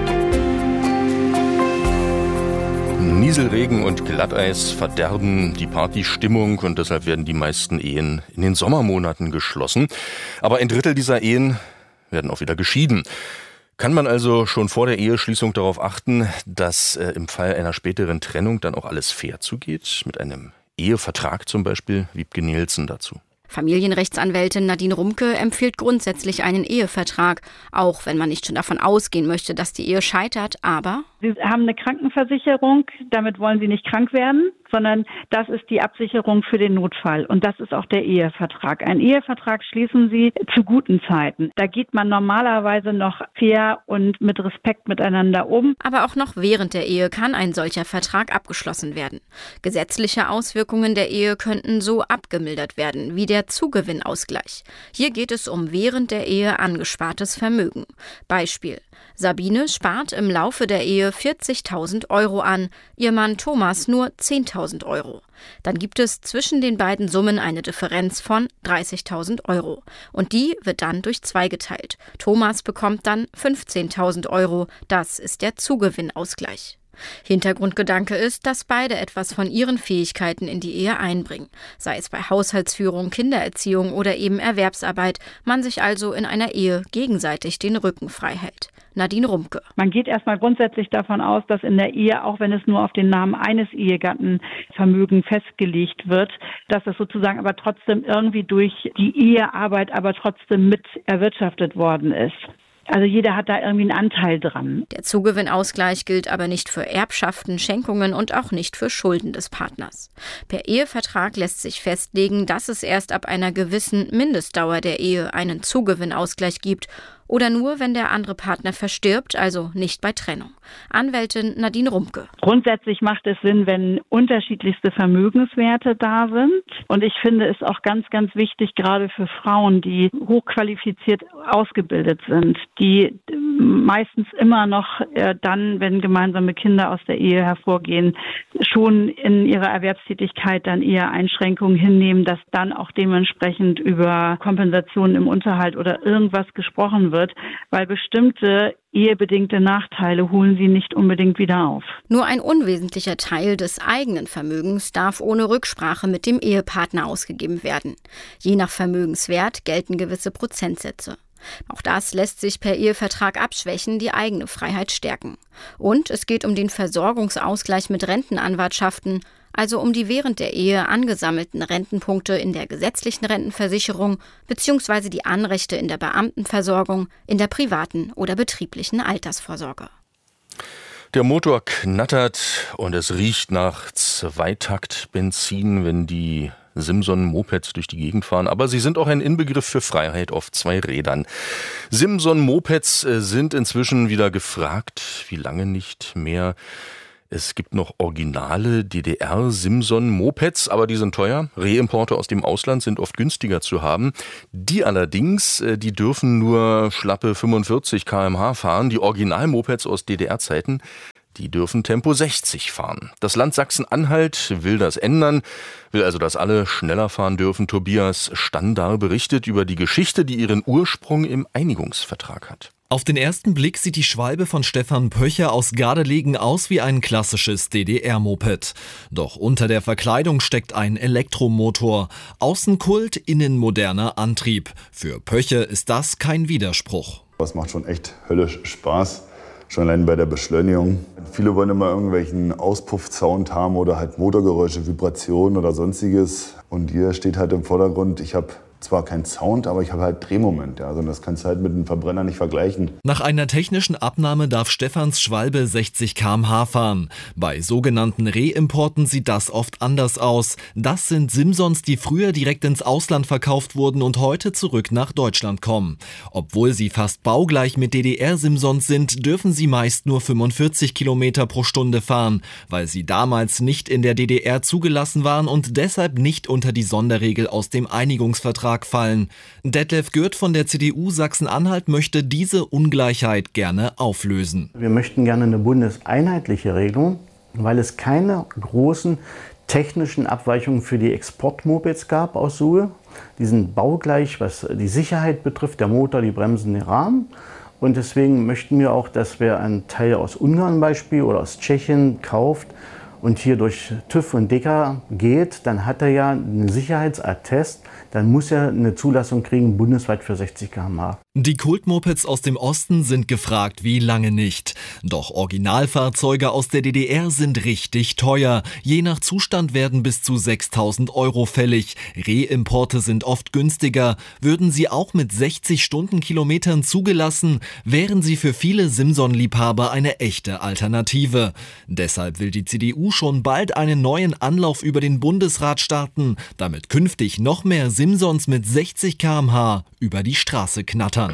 Nieselregen und Glatteis verderben die Partystimmung und deshalb werden die meisten Ehen in den Sommermonaten geschlossen. Aber ein Drittel dieser Ehen werden auch wieder geschieden. Kann man also schon vor der Eheschließung darauf achten, dass im Fall einer späteren Trennung dann auch alles fair zugeht? Mit einem Ehevertrag zum Beispiel? Wiebke Nielsen dazu. Familienrechtsanwältin Nadine Rumke empfiehlt grundsätzlich einen Ehevertrag, auch wenn man nicht schon davon ausgehen möchte, dass die Ehe scheitert, aber Sie haben eine Krankenversicherung, damit wollen Sie nicht krank werden, sondern das ist die Absicherung für den Notfall und das ist auch der Ehevertrag. Einen Ehevertrag schließen Sie zu guten Zeiten. Da geht man normalerweise noch fair und mit Respekt miteinander um. Aber auch noch während der Ehe kann ein solcher Vertrag abgeschlossen werden. Gesetzliche Auswirkungen der Ehe könnten so abgemildert werden, wie der Zugewinnausgleich. Hier geht es um während der Ehe angespartes Vermögen. Beispiel: Sabine spart im Laufe der Ehe 40.000 Euro an, ihr Mann Thomas nur 10.000 Euro. Dann gibt es zwischen den beiden Summen eine Differenz von 30.000 Euro. Und die wird dann durch 2 geteilt. Thomas bekommt dann 15.000 Euro. Das ist der Zugewinnausgleich. Hintergrundgedanke ist, dass beide etwas von ihren Fähigkeiten in die Ehe einbringen. Sei es bei Haushaltsführung, Kindererziehung oder eben Erwerbsarbeit. Man sich also in einer Ehe gegenseitig den Rücken frei hält. Nadine Rumke. Man geht erstmal grundsätzlich davon aus, dass in der Ehe, auch wenn es nur auf den Namen eines Ehegatten Vermögen festgelegt wird, dass es sozusagen aber trotzdem irgendwie durch die Ehearbeit aber trotzdem mit erwirtschaftet worden ist. Also jeder hat da irgendwie einen Anteil dran. Der Zugewinnausgleich gilt aber nicht für Erbschaften, Schenkungen und auch nicht für Schulden des Partners. Per Ehevertrag lässt sich festlegen, dass es erst ab einer gewissen Mindestdauer der Ehe einen Zugewinnausgleich gibt oder nur, wenn der andere Partner verstirbt, also nicht bei Trennung. Anwältin Nadine Rumke. Grundsätzlich macht es Sinn, wenn unterschiedlichste Vermögenswerte da sind. Und ich finde es auch ganz, ganz wichtig, gerade für Frauen, die hochqualifiziert ausgebildet sind, die meistens immer noch dann, wenn gemeinsame Kinder aus der Ehe hervorgehen, schon in ihrer Erwerbstätigkeit dann eher Einschränkungen hinnehmen, dass dann auch dementsprechend über Kompensationen im Unterhalt oder irgendwas gesprochen wird, weil bestimmte ehebedingte Nachteile holen sie nicht unbedingt wieder auf. Nur ein unwesentlicher Teil des eigenen Vermögens darf ohne Rücksprache mit dem Ehepartner ausgegeben werden. Je nach Vermögenswert gelten gewisse Prozentsätze. Auch das lässt sich per Ehevertrag abschwächen, die eigene Freiheit stärken. Und es geht um den Versorgungsausgleich mit Rentenanwartschaften, also um die während der Ehe angesammelten Rentenpunkte in der gesetzlichen Rentenversicherung bzw. die Anrechte in der Beamtenversorgung, in der privaten oder betrieblichen Altersvorsorge. Der Motor knattert und es riecht nach Zweitakt-Benzin, wenn die Simson-Mopeds durch die Gegend fahren. Aber sie sind auch ein Inbegriff für Freiheit auf 2 Rädern. Simson-Mopeds sind inzwischen wieder gefragt, wie lange nicht mehr. Es gibt noch originale DDR-Simson-Mopeds, aber die sind teuer. Reimporte aus dem Ausland sind oft günstiger zu haben. Die allerdings, die dürfen nur schlappe 45 km/h fahren. Die Original-Mopeds aus DDR-Zeiten, die dürfen Tempo 60 fahren. Das Land Sachsen-Anhalt will das ändern, will also, dass alle schneller fahren dürfen. Tobias Standar berichtet über die Geschichte, die ihren Ursprung im Einigungsvertrag hat. Auf den ersten Blick sieht die Schwalbe von Stefan Pöcher aus Gardelegen aus wie ein klassisches DDR-Moped. Doch unter der Verkleidung steckt ein Elektromotor. Außen Kult, innen moderner Antrieb. Für Pöcher ist das kein Widerspruch. Das macht schon echt höllisch Spaß. Schon allein bei der Beschleunigung. Viele wollen immer irgendwelchen Auspuffsound haben oder halt Motorgeräusche, Vibrationen oder sonstiges. Und hier steht halt im Vordergrund, ich habe zwar keinen Sound, aber ich habe halt Drehmoment. Ja. Also das kannst du halt mit einem Verbrenner nicht vergleichen. Nach einer technischen Abnahme darf Stefans Schwalbe 60 km/h fahren. Bei sogenannten Reimporten sieht das oft anders aus. Das sind Simsons, die früher direkt ins Ausland verkauft wurden und heute zurück nach Deutschland kommen. Obwohl sie fast baugleich mit DDR-Simsons sind, dürfen sie meist nur 45 km pro Stunde fahren, weil sie damals nicht in der DDR zugelassen waren und deshalb nicht unter die Sonderregel aus dem Einigungsvertrag fallen. Detlef Gürt von der CDU Sachsen-Anhalt möchte diese Ungleichheit gerne auflösen. Wir möchten gerne eine bundeseinheitliche Regelung, weil es keine großen technischen Abweichungen für die Exportmopeds gab aus Suhl. Die sind baugleich, was die Sicherheit betrifft, der Motor, die Bremsen, den Rahmen. Und deswegen möchten wir auch, dass wer einen Teil aus Ungarn Beispiel oder aus Tschechien kauft und hier durch TÜV und Deka geht, dann hat er ja einen Sicherheitsattest, dann muss er eine Zulassung kriegen, bundesweit für 60 km/h. Die Kultmopeds aus dem Osten sind gefragt wie lange nicht. Doch Originalfahrzeuge aus der DDR sind richtig teuer. Je nach Zustand werden bis zu 6.000 € fällig. Reimporte sind oft günstiger. Würden sie auch mit 60 Stundenkilometern zugelassen, wären sie für viele Simson-Liebhaber eine echte Alternative. Deshalb will die CDU schon bald einen neuen Anlauf über den Bundesrat starten, damit künftig noch mehr Simsons mit 60 km/h über die Straße knattern.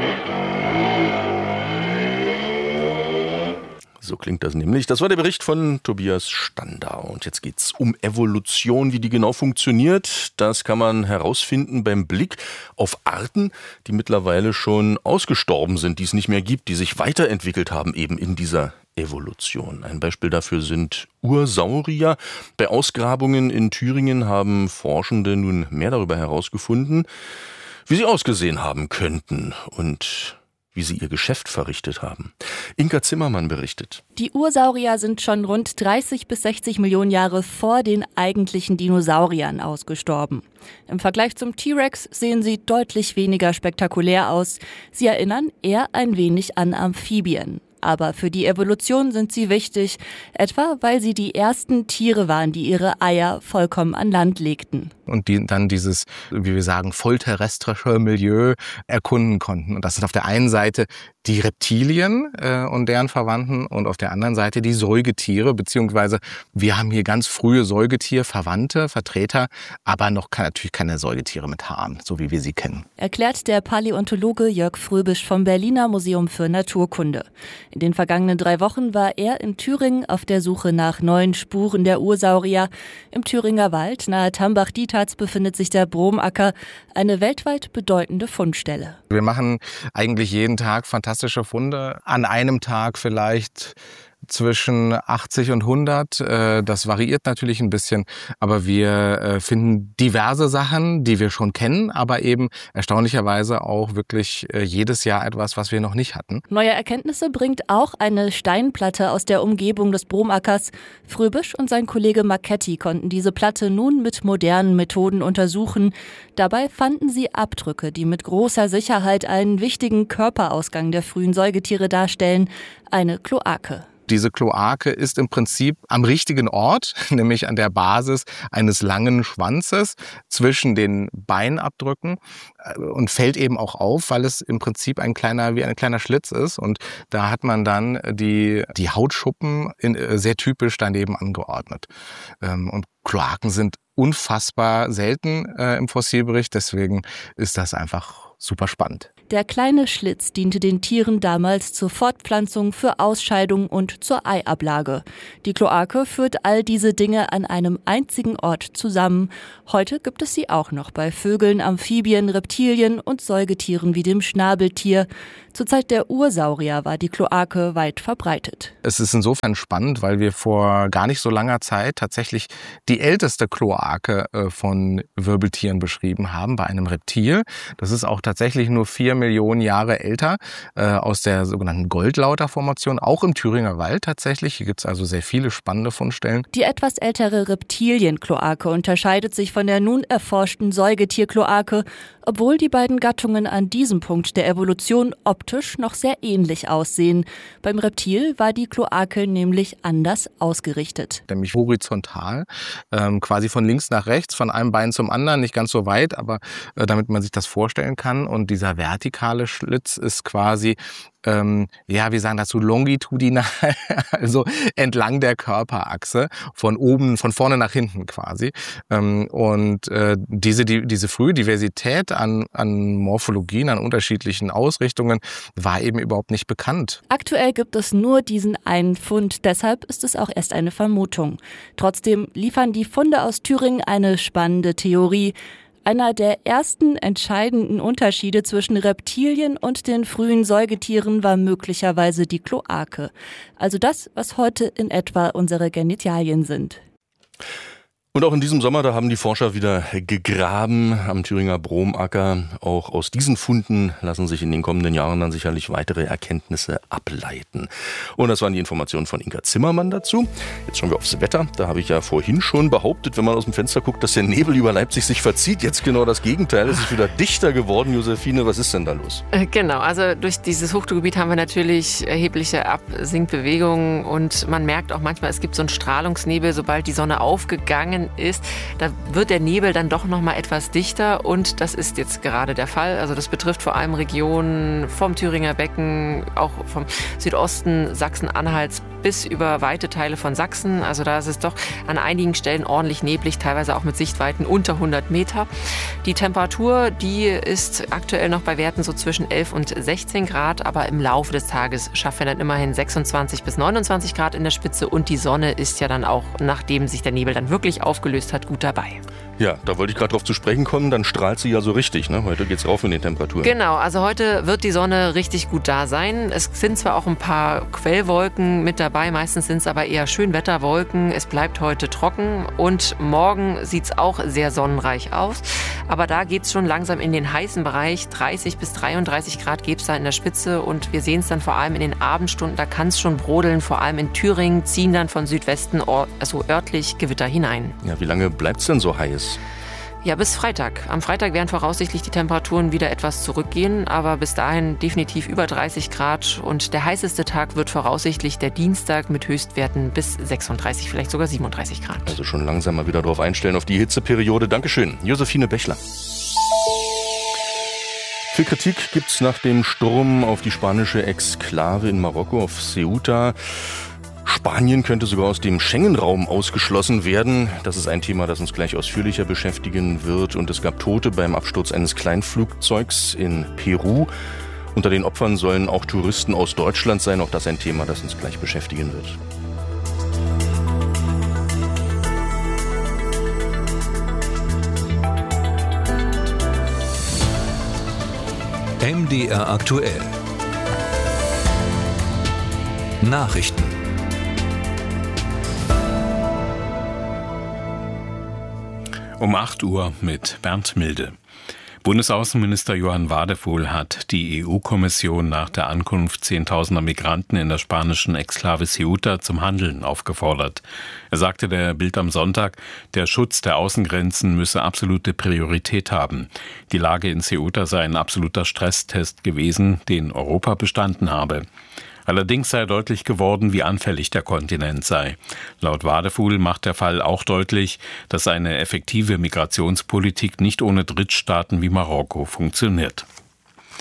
So klingt das nämlich. Das war der Bericht von Tobias Standar. Und jetzt geht's um Evolution, wie die genau funktioniert. Das kann man herausfinden beim Blick auf Arten, die mittlerweile schon ausgestorben sind, die es nicht mehr gibt, die sich weiterentwickelt haben eben in dieser Evolution. Ein Beispiel dafür sind Ursaurier. Bei Ausgrabungen in Thüringen haben Forschende nun mehr darüber herausgefunden, wie sie ausgesehen haben könnten und wie sie ihr Geschäft verrichtet haben. Inka Zimmermann berichtet. Die Ursaurier sind schon rund 30 bis 60 Millionen Jahre vor den eigentlichen Dinosauriern ausgestorben. Im Vergleich zum T-Rex sehen sie deutlich weniger spektakulär aus. Sie erinnern eher ein wenig an Amphibien. Aber für die Evolution sind sie wichtig, etwa weil sie die ersten Tiere waren, die ihre Eier vollkommen an Land legten. Und die dann dieses, wie wir sagen, vollterrestrische Milieu erkunden konnten. Und das sind auf der einen Seite die Reptilien und deren Verwandten und auf der anderen Seite die Säugetiere, beziehungsweise wir haben hier ganz frühe Säugetierverwandte, Vertreter, aber noch natürlich keine Säugetiere mit Haaren, so wie wir sie kennen. Erklärt der Paläontologe Jörg Fröbisch vom Berliner Museum für Naturkunde. In den vergangenen 3 Wochen war er in Thüringen auf der Suche nach neuen Spuren der Ursaurier. Im Thüringer Wald nahe Tambach-Dietharz befindet sich der Bromacker, eine weltweit bedeutende Fundstelle. Wir machen eigentlich jeden Tag fantastische Funde. An einem Tag vielleicht zwischen 80 und 100. Das variiert natürlich ein bisschen, aber wir finden diverse Sachen, die wir schon kennen, aber eben erstaunlicherweise auch wirklich jedes Jahr etwas, was wir noch nicht hatten. Neue Erkenntnisse bringt auch eine Steinplatte aus der Umgebung des Bromackers. Fröbisch und sein Kollege Marchetti konnten diese Platte nun mit modernen Methoden untersuchen. Dabei fanden sie Abdrücke, die mit großer Sicherheit einen wichtigen Körperausgang der frühen Säugetiere darstellen, eine Kloake. Diese Kloake ist im Prinzip am richtigen Ort, nämlich an der Basis eines langen Schwanzes zwischen den Beinabdrücken und fällt eben auch auf, weil es im Prinzip wie ein kleiner Schlitz ist. Und da hat man dann die Hautschuppen sehr typisch daneben angeordnet. Und Kloaken sind unfassbar selten im Fossilbericht, deswegen ist das einfach super spannend. Der kleine Schlitz diente den Tieren damals zur Fortpflanzung, für Ausscheidung und zur Eiablage. Die Kloake führt all diese Dinge an einem einzigen Ort zusammen. Heute gibt es sie auch noch bei Vögeln, Amphibien, Reptilien und Säugetieren wie dem Schnabeltier. Zur Zeit der Ursaurier war die Kloake weit verbreitet. Es ist insofern spannend, weil wir vor gar nicht so langer Zeit tatsächlich die älteste Kloake von Wirbeltieren beschrieben haben, bei einem Reptil. Das ist auch tatsächlich nur 4 Millionen Jahre älter, aus der sogenannten Goldlauter-Formation, auch im Thüringer Wald tatsächlich. Hier gibt es also sehr viele spannende Fundstellen. Die etwas ältere Reptilienkloake unterscheidet sich von der nun erforschten Säugetierkloake, obwohl die beiden Gattungen an diesem Punkt der Evolution optisch noch sehr ähnlich aussehen. Beim Reptil war die Kloake nämlich anders ausgerichtet. Nämlich horizontal, quasi von links nach rechts, von einem Bein zum anderen, nicht ganz so weit, aber damit man sich das vorstellen kann. Und dieser vertikale Schlitz ist quasi, wir sagen dazu longitudinal, also entlang der Körperachse, von oben, von vorne nach hinten quasi. Diese frühe Diversität an Morphologien, an unterschiedlichen Ausrichtungen war eben überhaupt nicht bekannt. Aktuell gibt es nur diesen einen Fund, deshalb ist es auch erst eine Vermutung. Trotzdem liefern die Funde aus Thüringen eine spannende Theorie. Einer der ersten entscheidenden Unterschiede zwischen Reptilien und den frühen Säugetieren war möglicherweise die Kloake. Also das, was heute in etwa unsere Genitalien sind. Und auch in diesem Sommer, da haben die Forscher wieder gegraben am Thüringer Bromacker. Auch aus diesen Funden lassen sich in den kommenden Jahren dann sicherlich weitere Erkenntnisse ableiten. Und das waren die Informationen von Inka Zimmermann dazu. Jetzt schauen wir aufs Wetter. Da habe ich ja vorhin schon behauptet, wenn man aus dem Fenster guckt, dass der Nebel über Leipzig sich verzieht. Jetzt genau das Gegenteil. Es ist wieder dichter geworden. Josephine, was ist denn da los? Genau, also durch dieses Hochdruckgebiet haben wir natürlich erhebliche Absinkbewegungen. Und man merkt auch manchmal, es gibt so einen Strahlungsnebel, sobald die Sonne aufgegangen ist, da wird der Nebel dann doch noch mal etwas dichter und das ist jetzt gerade der Fall. Also das betrifft vor allem Regionen vom Thüringer Becken, auch vom Südosten Sachsen-Anhalts bis über weite Teile von Sachsen. Also da ist es doch an einigen Stellen ordentlich neblig, teilweise auch mit Sichtweiten unter 100 Meter. Die Temperatur, die ist aktuell noch bei Werten so zwischen 11 und 16 Grad, aber im Laufe des Tages schaffen wir dann immerhin 26 bis 29 Grad in der Spitze und die Sonne ist ja dann auch, nachdem sich der Nebel dann wirklich aufgelöst hat, gut dabei. Ja, da wollte ich gerade drauf zu sprechen kommen, dann strahlt sie ja so richtig, ne? Heute geht's rauf in den Temperaturen. Genau, also heute wird die Sonne richtig gut da sein. Es sind zwar auch ein paar Quellwolken mit dabei, meistens sind es aber eher Schönwetterwolken. Es bleibt heute trocken und morgen sieht's auch sehr sonnenreich aus. Aber da geht's schon langsam in den heißen Bereich. 30 bis 33 Grad gibt's da in der Spitze und wir sehen es dann vor allem in den Abendstunden, da kann es schon brodeln. Vor allem in Thüringen ziehen dann von Südwesten also örtlich Gewitter hinein. Ja, wie lange bleibt's denn so heiß? Ja, bis Freitag. Am Freitag werden voraussichtlich die Temperaturen wieder etwas zurückgehen, aber bis dahin definitiv über 30 Grad und der heißeste Tag wird voraussichtlich der Dienstag mit Höchstwerten bis 36, vielleicht sogar 37 Grad. Also schon langsam mal wieder drauf einstellen auf die Hitzeperiode. Dankeschön, Josephine Bechler. Viel Kritik gibt's nach dem Sturm auf die spanische Exklave in Marokko, auf Ceuta. Spanien könnte sogar aus dem Schengen-Raum ausgeschlossen werden. Das ist ein Thema, das uns gleich ausführlicher beschäftigen wird. Und es gab Tote beim Absturz eines Kleinflugzeugs in Peru. Unter den Opfern sollen auch Touristen aus Deutschland sein. Auch das ein Thema, das uns gleich beschäftigen wird. MDR aktuell. Nachrichten. Um 8 Uhr mit Bernd Milde. Bundesaußenminister Johann Wadefuhl hat die EU-Kommission nach der Ankunft Zehntausender Migranten in der spanischen Exklave Ceuta zum Handeln aufgefordert. Er sagte der Bild am Sonntag, der Schutz der Außengrenzen müsse absolute Priorität haben. Die Lage in Ceuta sei ein absoluter Stresstest gewesen, den Europa bestanden habe. Allerdings sei deutlich geworden, wie anfällig der Kontinent sei. Laut Wadefuhl macht der Fall auch deutlich, dass eine effektive Migrationspolitik nicht ohne Drittstaaten wie Marokko funktioniert.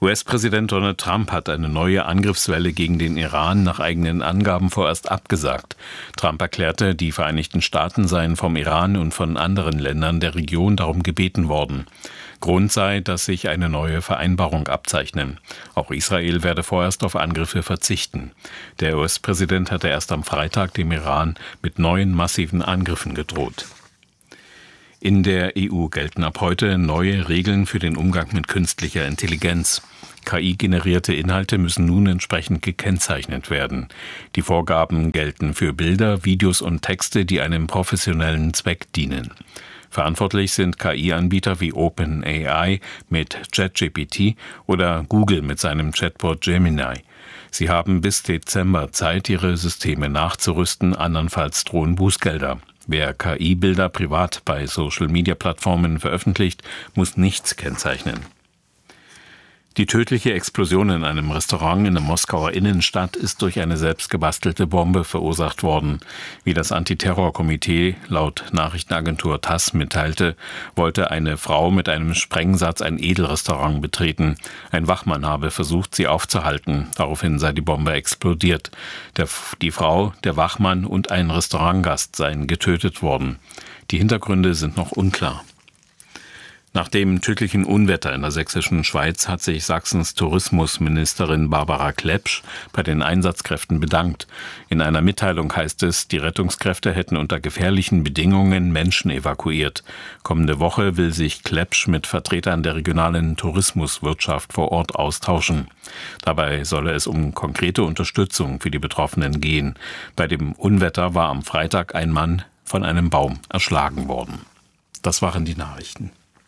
US-Präsident Donald Trump hat eine neue Angriffswelle gegen den Iran nach eigenen Angaben vorerst abgesagt. Trump erklärte, die Vereinigten Staaten seien vom Iran und von anderen Ländern der Region darum gebeten worden. Grund sei, dass sich eine neue Vereinbarung abzeichne. Auch Israel werde vorerst auf Angriffe verzichten. Der US-Präsident hatte erst am Freitag dem Iran mit neuen massiven Angriffen gedroht. In der EU gelten ab heute neue Regeln für den Umgang mit künstlicher Intelligenz. KI-generierte Inhalte müssen nun entsprechend gekennzeichnet werden. Die Vorgaben gelten für Bilder, Videos und Texte, die einem professionellen Zweck dienen. Verantwortlich sind KI-Anbieter wie OpenAI mit ChatGPT oder Google mit seinem Chatbot Gemini. Sie haben bis Dezember Zeit, ihre Systeme nachzurüsten, andernfalls drohen Bußgelder. Wer KI-Bilder privat bei Social-Media-Plattformen veröffentlicht, muss nichts kennzeichnen. Die tödliche Explosion in einem Restaurant in der Moskauer Innenstadt ist durch eine selbstgebastelte Bombe verursacht worden. Wie das Antiterrorkomitee laut Nachrichtenagentur TASS mitteilte, wollte eine Frau mit einem Sprengsatz ein Edelrestaurant betreten. Ein Wachmann habe versucht, sie aufzuhalten. Daraufhin sei die Bombe explodiert. Die Frau, der Wachmann und ein Restaurantgast seien getötet worden. Die Hintergründe sind noch unklar. Nach dem tödlichen Unwetter in der sächsischen Schweiz hat sich Sachsens Tourismusministerin Barbara Klepsch bei den Einsatzkräften bedankt. In einer Mitteilung heißt es, die Rettungskräfte hätten unter gefährlichen Bedingungen Menschen evakuiert. Kommende Woche will sich Klepsch mit Vertretern der regionalen Tourismuswirtschaft vor Ort austauschen. Dabei solle es um konkrete Unterstützung für die Betroffenen gehen. Bei dem Unwetter war am Freitag ein Mann von einem Baum erschlagen worden. Das waren die Nachrichten.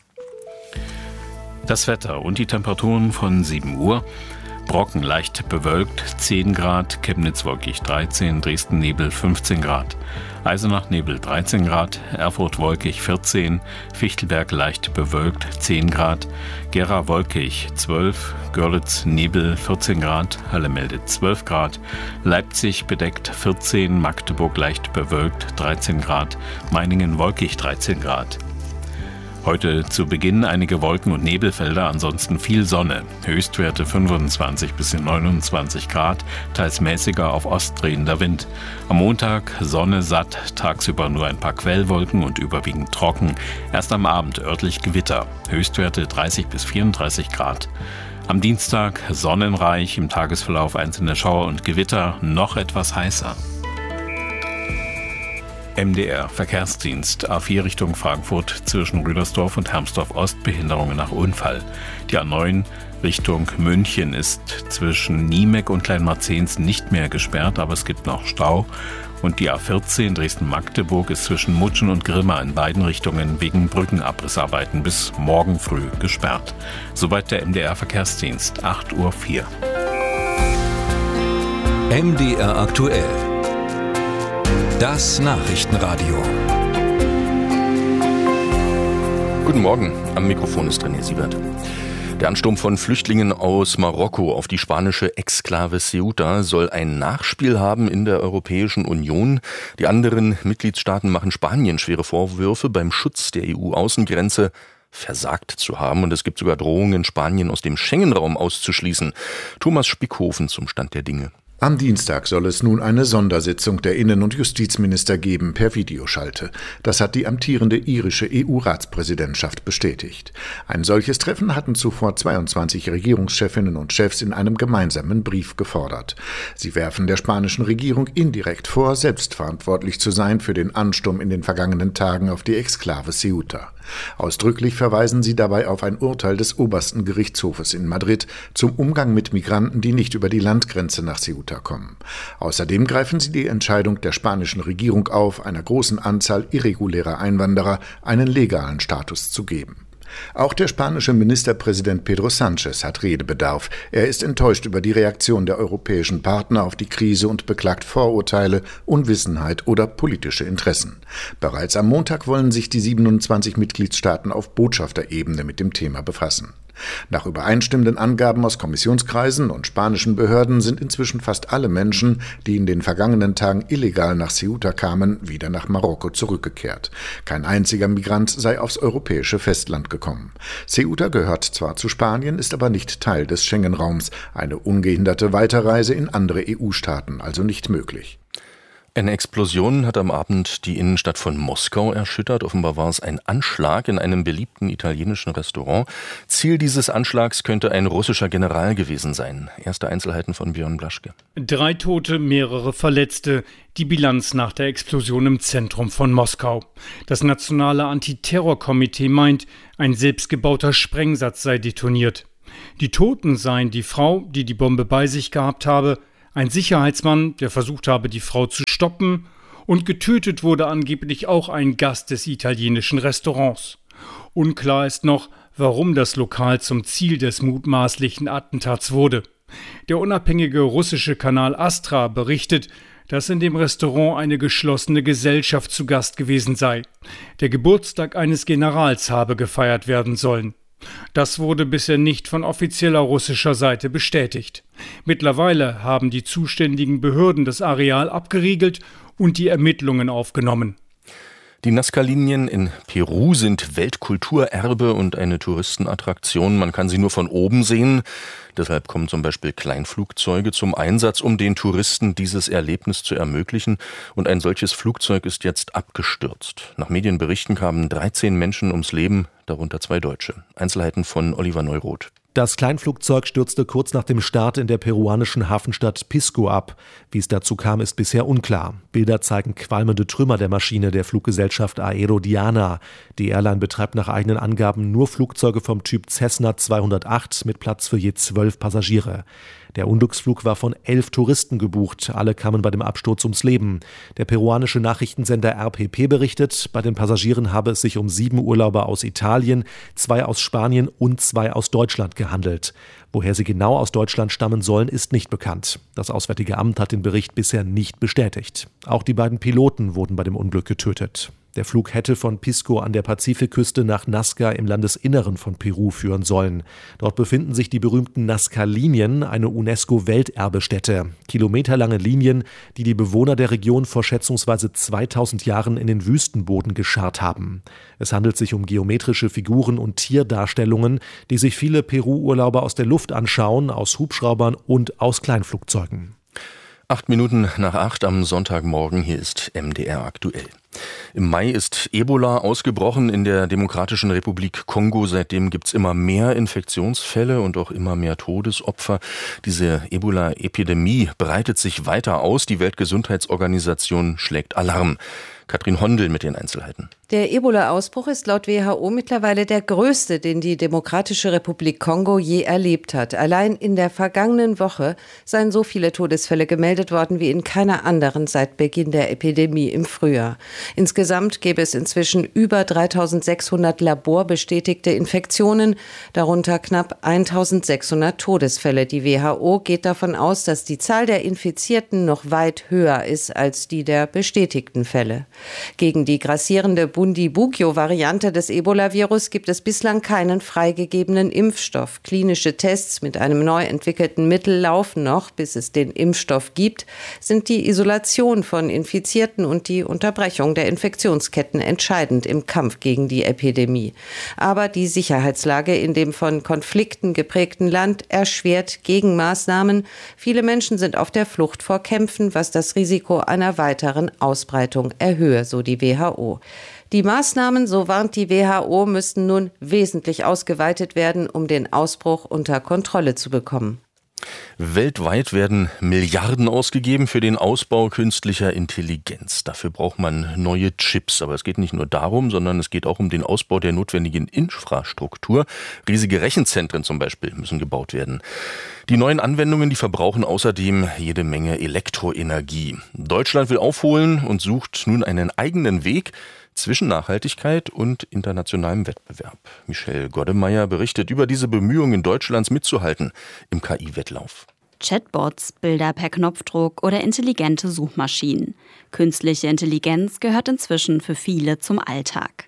Das Wetter und die Temperaturen von 7 Uhr. Brocken leicht bewölkt, 10 Grad, Chemnitz wolkig 13, Dresden Nebel 15 Grad, Eisenach Nebel 13 Grad, Erfurt wolkig 14, Fichtelberg leicht bewölkt 10 Grad, Gera wolkig 12, Görlitz Nebel 14 Grad, Halle meldet 12 Grad, Leipzig bedeckt 14, Magdeburg leicht bewölkt 13 Grad, Meiningen wolkig 13 Grad. Heute zu Beginn einige Wolken- und Nebelfelder, ansonsten viel Sonne. Höchstwerte 25 bis 29 Grad, teils mäßiger auf Ost drehender Wind. Am Montag Sonne satt, tagsüber nur ein paar Quellwolken und überwiegend trocken. Erst am Abend örtlich Gewitter. Höchstwerte 30 bis 34 Grad. Am Dienstag sonnenreich, im Tagesverlauf einzelne Schauer und Gewitter, noch etwas heißer. MDR Verkehrsdienst, A4 Richtung Frankfurt zwischen Rüdersdorf und Hermsdorf-Ost, Behinderungen nach Unfall. Die A9 Richtung München ist zwischen Niemeck und Kleinmarzens nicht mehr gesperrt, aber es gibt noch Stau. Und die A14 Dresden-Magdeburg ist zwischen Mutschen und Grimma in beiden Richtungen wegen Brückenabrissarbeiten bis morgen früh gesperrt. Soweit der MDR Verkehrsdienst, 8:04 Uhr. MDR aktuell. Das Nachrichtenradio. Guten Morgen, am Mikrofon ist René Siebert. Der Ansturm von Flüchtlingen aus Marokko auf die spanische Exklave Ceuta soll ein Nachspiel haben in der Europäischen Union. Die anderen Mitgliedstaaten machen Spanien schwere Vorwürfe, beim Schutz der EU-Außengrenze versagt zu haben. Und es gibt sogar Drohungen, Spanien aus dem Schengen-Raum auszuschließen. Thomas Spickhofen zum Stand der Dinge. Am Dienstag soll es nun eine Sondersitzung der Innen- und Justizminister geben per Videoschalte. Das hat die amtierende irische EU-Ratspräsidentschaft bestätigt. Ein solches Treffen hatten zuvor 22 Regierungschefinnen und Chefs in einem gemeinsamen Brief gefordert. Sie werfen der spanischen Regierung indirekt vor, selbstverantwortlich zu sein für den Ansturm in den vergangenen Tagen auf die Exklave Ceuta. Ausdrücklich verweisen sie dabei auf ein Urteil des obersten Gerichtshofes in Madrid zum Umgang mit Migranten, die nicht über die Landgrenze nach Ceuta kommen. Außerdem greifen sie die Entscheidung der spanischen Regierung auf, einer großen Anzahl irregulärer Einwanderer einen legalen Status zu geben. Auch der spanische Ministerpräsident Pedro Sánchez hat Redebedarf. Er ist enttäuscht über die Reaktion der europäischen Partner auf die Krise und beklagt Vorurteile, Unwissenheit oder politische Interessen. Bereits am Montag wollen sich die 27 Mitgliedstaaten auf Botschafterebene mit dem Thema befassen. Nach übereinstimmenden Angaben aus Kommissionskreisen und spanischen Behörden sind inzwischen fast alle Menschen, die in den vergangenen Tagen illegal nach Ceuta kamen, wieder nach Marokko zurückgekehrt. Kein einziger Migrant sei aufs europäische Festland gekommen. Ceuta gehört zwar zu Spanien, ist aber nicht Teil des Schengen-Raums. Eine ungehinderte Weiterreise in andere EU-Staaten also nicht möglich. Eine Explosion hat am Abend die Innenstadt von Moskau erschüttert. Offenbar war es ein Anschlag in einem beliebten italienischen Restaurant. Ziel dieses Anschlags könnte ein russischer General gewesen sein. Erste Einzelheiten von Björn Blaschke. 3 Tote, mehrere Verletzte. Die Bilanz nach der Explosion im Zentrum von Moskau. Das nationale Antiterrorkomitee meint, ein selbstgebauter Sprengsatz sei detoniert. Die Toten seien die Frau, die die Bombe bei sich gehabt habe, ein Sicherheitsmann, der versucht habe, die Frau zu stoppen, und getötet wurde angeblich auch ein Gast des italienischen Restaurants. Unklar ist noch, warum das Lokal zum Ziel des mutmaßlichen Attentats wurde. Der unabhängige russische Kanal Astra berichtet, dass in dem Restaurant eine geschlossene Gesellschaft zu Gast gewesen sei. Der Geburtstag eines Generals habe gefeiert werden sollen. Das wurde bisher nicht von offizieller russischer Seite bestätigt. Mittlerweile haben die zuständigen Behörden das Areal abgeriegelt und die Ermittlungen aufgenommen. Die Nazca-Linien in Peru sind Weltkulturerbe und eine Touristenattraktion. Man kann sie nur von oben sehen. Deshalb kommen zum Beispiel Kleinflugzeuge zum Einsatz, um den Touristen dieses Erlebnis zu ermöglichen. Und ein solches Flugzeug ist jetzt abgestürzt. Nach Medienberichten kamen 13 Menschen ums Leben, darunter 2 Deutsche. Einzelheiten von Oliver Neuroth. Das Kleinflugzeug stürzte kurz nach dem Start in der peruanischen Hafenstadt Pisco ab. Wie es dazu kam, ist bisher unklar. Bilder zeigen qualmende Trümmer der Maschine der Fluggesellschaft Aerodiana. Die Airline betreibt nach eigenen Angaben nur Flugzeuge vom Typ Cessna 208 mit Platz für je 12 Passagiere. Der Unglücksflug war von 11 Touristen gebucht. Alle kamen bei dem Absturz ums Leben. Der peruanische Nachrichtensender RPP berichtet, bei den Passagieren habe es sich um 7 Urlauber aus Italien, 2 aus Spanien und 2 aus Deutschland gehandelt. Woher sie genau aus Deutschland stammen sollen, ist nicht bekannt. Das Auswärtige Amt hat den Bericht bisher nicht bestätigt. Auch die beiden Piloten wurden bei dem Unglück getötet. Der Flug hätte von Pisco an der Pazifikküste nach Nazca im Landesinneren von Peru führen sollen. Dort befinden sich die berühmten Nazca-Linien, eine UNESCO-Welterbestätte. Kilometerlange Linien, die die Bewohner der Region vor schätzungsweise 2000 Jahren in den Wüstenboden gescharrt haben. Es handelt sich um geometrische Figuren und Tierdarstellungen, die sich viele Peru-Urlauber aus der Luft anschauen, aus Hubschraubern und aus Kleinflugzeugen. 8 Minuten nach 8 am Sonntagmorgen, hier ist MDR aktuell. Im Mai ist Ebola ausgebrochen in der Demokratischen Republik Kongo. Seitdem gibt's immer mehr Infektionsfälle und auch immer mehr Todesopfer. Diese Ebola-Epidemie breitet sich weiter aus. Die Weltgesundheitsorganisation schlägt Alarm. Katrin Hondel mit den Einzelheiten. Der Ebola-Ausbruch ist laut WHO mittlerweile der größte, den die Demokratische Republik Kongo je erlebt hat. Allein in der vergangenen Woche seien so viele Todesfälle gemeldet worden wie in keiner anderen seit Beginn der Epidemie im Frühjahr. Insgesamt gäbe es inzwischen über 3.600 laborbestätigte Infektionen, darunter knapp 1.600 Todesfälle. Die WHO geht davon aus, dass die Zahl der Infizierten noch weit höher ist als die der bestätigten Fälle. Gegen die grassierende Bundibugyo-Variante des Ebola-Virus gibt es bislang keinen freigegebenen Impfstoff. Klinische Tests mit einem neu entwickelten Mittel laufen noch, bis es den Impfstoff gibt. Sind die Isolation von Infizierten und die Unterbrechung der Infektionsketten entscheidend im Kampf gegen die Epidemie. Aber die Sicherheitslage in dem von Konflikten geprägten Land erschwert Gegenmaßnahmen. Viele Menschen sind auf der Flucht vor Kämpfen, was das Risiko einer weiteren Ausbreitung erhöhe, so die WHO. Die Maßnahmen, so warnt die WHO, müssten nun wesentlich ausgeweitet werden, um den Ausbruch unter Kontrolle zu bekommen. Weltweit werden Milliarden ausgegeben für den Ausbau künstlicher Intelligenz. Dafür braucht man neue Chips. Aber es geht nicht nur darum, sondern es geht auch um den Ausbau der notwendigen Infrastruktur. Riesige Rechenzentren zum Beispiel müssen gebaut werden. Die neuen Anwendungen, die verbrauchen außerdem jede Menge Elektroenergie. Deutschland will aufholen und sucht nun einen eigenen Weg zwischen Nachhaltigkeit und internationalem Wettbewerb. Michelle Goddemeyer berichtet über diese Bemühungen Deutschlands mitzuhalten im KI-Wettlauf. Chatbots, Bilder per Knopfdruck oder intelligente Suchmaschinen. Künstliche Intelligenz gehört inzwischen für viele zum Alltag.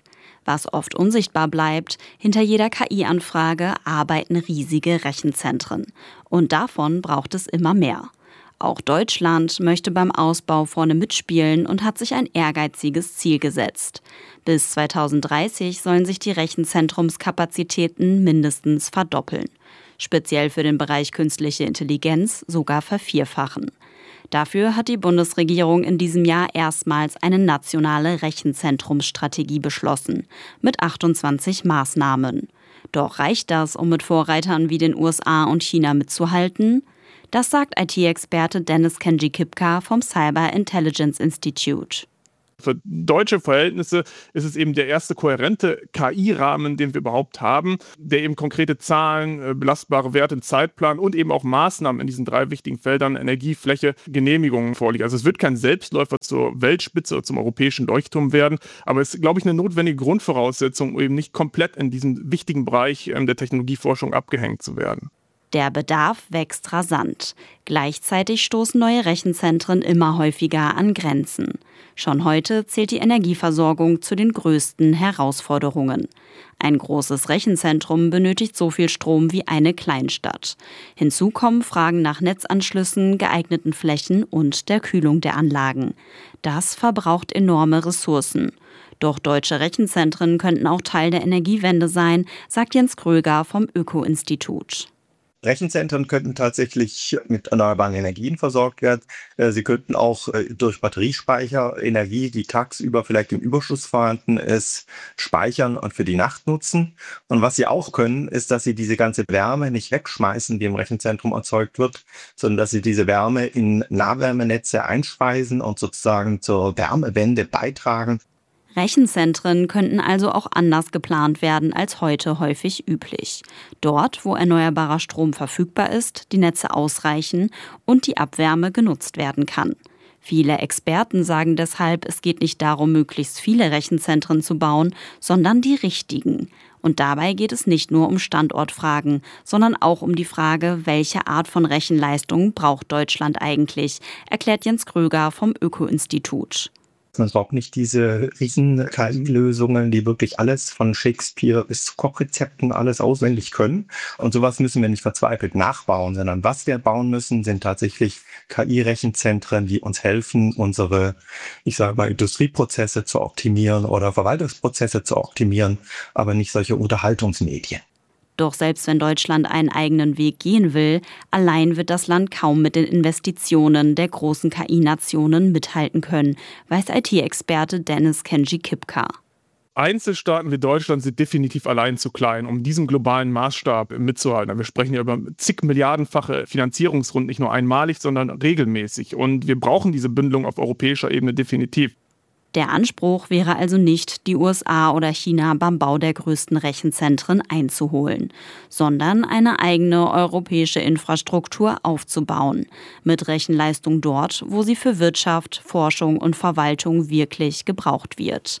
Was oft unsichtbar bleibt, hinter jeder KI-Anfrage arbeiten riesige Rechenzentren. Und davon braucht es immer mehr. Auch Deutschland möchte beim Ausbau vorne mitspielen und hat sich ein ehrgeiziges Ziel gesetzt. Bis 2030 sollen sich die Rechenzentrumskapazitäten mindestens verdoppeln. Speziell für den Bereich künstliche Intelligenz sogar vervierfachen. Dafür hat die Bundesregierung in diesem Jahr erstmals eine nationale Rechenzentrumsstrategie beschlossen, mit 28 Maßnahmen. Doch reicht das, um mit Vorreitern wie den USA und China mitzuhalten? Das sagt IT-Experte Dennis Kenji-Kipka vom Cyber Intelligence Institute. Für deutsche Verhältnisse ist es eben der erste kohärente KI-Rahmen, den wir überhaupt haben, der eben konkrete Zahlen, belastbare Werte, einen Zeitplan und eben auch Maßnahmen in diesen 3 wichtigen Feldern Energie, Fläche, Genehmigungen vorliegen. Also es wird kein Selbstläufer zur Weltspitze oder zum europäischen Leuchtturm werden, aber es ist, glaube ich, eine notwendige Grundvoraussetzung, um eben nicht komplett in diesem wichtigen Bereich der Technologieforschung abgehängt zu werden. Der Bedarf wächst rasant. Gleichzeitig stoßen neue Rechenzentren immer häufiger an Grenzen. Schon heute zählt die Energieversorgung zu den größten Herausforderungen. Ein großes Rechenzentrum benötigt so viel Strom wie eine Kleinstadt. Hinzu kommen Fragen nach Netzanschlüssen, geeigneten Flächen und der Kühlung der Anlagen. Das verbraucht enorme Ressourcen. Doch deutsche Rechenzentren könnten auch Teil der Energiewende sein, sagt Jens Kröger vom Öko-Institut. Rechenzentren könnten tatsächlich mit erneuerbaren Energien versorgt werden. Sie könnten auch durch Batteriespeicher Energie, die tagsüber vielleicht im Überschuss vorhanden ist, speichern und für die Nacht nutzen. Und was sie auch können, ist, dass sie diese ganze Wärme nicht wegschmeißen, die im Rechenzentrum erzeugt wird, sondern dass sie diese Wärme in Nahwärmenetze einspeisen und sozusagen zur Wärmewende beitragen. Rechenzentren könnten also auch anders geplant werden als heute häufig üblich. Dort, wo erneuerbarer Strom verfügbar ist, die Netze ausreichen und die Abwärme genutzt werden kann. Viele Experten sagen deshalb, es geht nicht darum, möglichst viele Rechenzentren zu bauen, sondern die richtigen. Und dabei geht es nicht nur um Standortfragen, sondern auch um die Frage, welche Art von Rechenleistung braucht Deutschland eigentlich, erklärt Jens Kröger vom Öko-Institut. Man braucht nicht diese riesen KI-Lösungen, die wirklich alles von Shakespeare bis zu Kochrezepten alles auswendig können. Und sowas müssen wir nicht verzweifelt nachbauen, sondern was wir bauen müssen, sind tatsächlich KI-Rechenzentren, die uns helfen, unsere, Industrieprozesse zu optimieren oder Verwaltungsprozesse zu optimieren, aber nicht solche Unterhaltungsmedien. Doch selbst wenn Deutschland einen eigenen Weg gehen will, allein wird das Land kaum mit den Investitionen der großen KI-Nationen mithalten können, weiß IT-Experte Dennis Kenji-Kipka. Einzelstaaten wie Deutschland sind definitiv allein zu klein, um diesen globalen Maßstab mitzuhalten. Wir sprechen ja über zig milliardenfache Finanzierungsrunden, nicht nur einmalig, sondern regelmäßig. Und wir brauchen diese Bündelung auf europäischer Ebene definitiv. Der Anspruch wäre also nicht, die USA oder China beim Bau der größten Rechenzentren einzuholen, sondern eine eigene europäische Infrastruktur aufzubauen, mit Rechenleistung dort, wo sie für Wirtschaft, Forschung und Verwaltung wirklich gebraucht wird.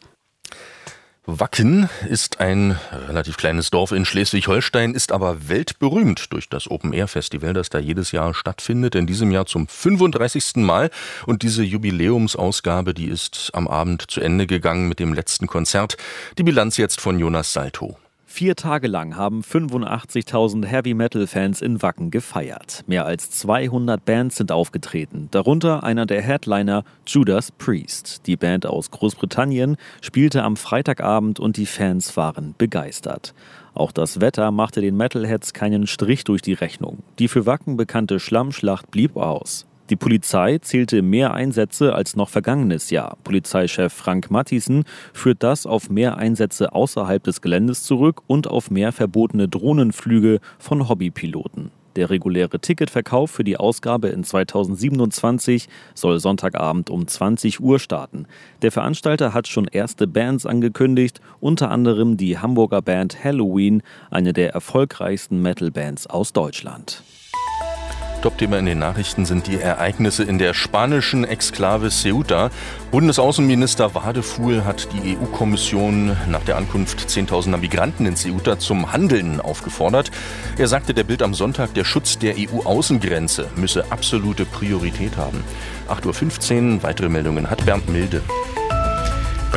Wacken ist ein relativ kleines Dorf in Schleswig-Holstein, ist aber weltberühmt durch das Open-Air-Festival, das da jedes Jahr stattfindet. In diesem Jahr zum 35. Mal. Und diese Jubiläumsausgabe, die ist am Abend zu Ende gegangen mit dem letzten Konzert. Die Bilanz jetzt von Jonas Salto. 4 Tage lang haben 85.000 Heavy-Metal-Fans in Wacken gefeiert. Mehr als 200 Bands sind aufgetreten, darunter einer der Headliner Judas Priest. Die Band aus Großbritannien spielte am Freitagabend und die Fans waren begeistert. Auch das Wetter machte den Metalheads keinen Strich durch die Rechnung. Die für Wacken bekannte Schlammschlacht blieb aus. Die Polizei zählte mehr Einsätze als noch vergangenes Jahr. Polizeichef Frank Matthiessen führt das auf mehr Einsätze außerhalb des Geländes zurück und auf mehr verbotene Drohnenflüge von Hobbypiloten. Der reguläre Ticketverkauf für die Ausgabe in 2027 soll Sonntagabend um 20 Uhr starten. Der Veranstalter hat schon erste Bands angekündigt, unter anderem die Hamburger Band Halloween, eine der erfolgreichsten Metal-Bands aus Deutschland. Top-Thema in den Nachrichten sind die Ereignisse in der spanischen Exklave Ceuta. Bundesaußenminister Wadefuhl hat die EU-Kommission nach der Ankunft 10.000er Migranten in Ceuta zum Handeln aufgefordert. Er sagte der Bild am Sonntag, der Schutz der EU-Außengrenze müsse absolute Priorität haben. 8.15 Uhr, weitere Meldungen hat Bernd Milde.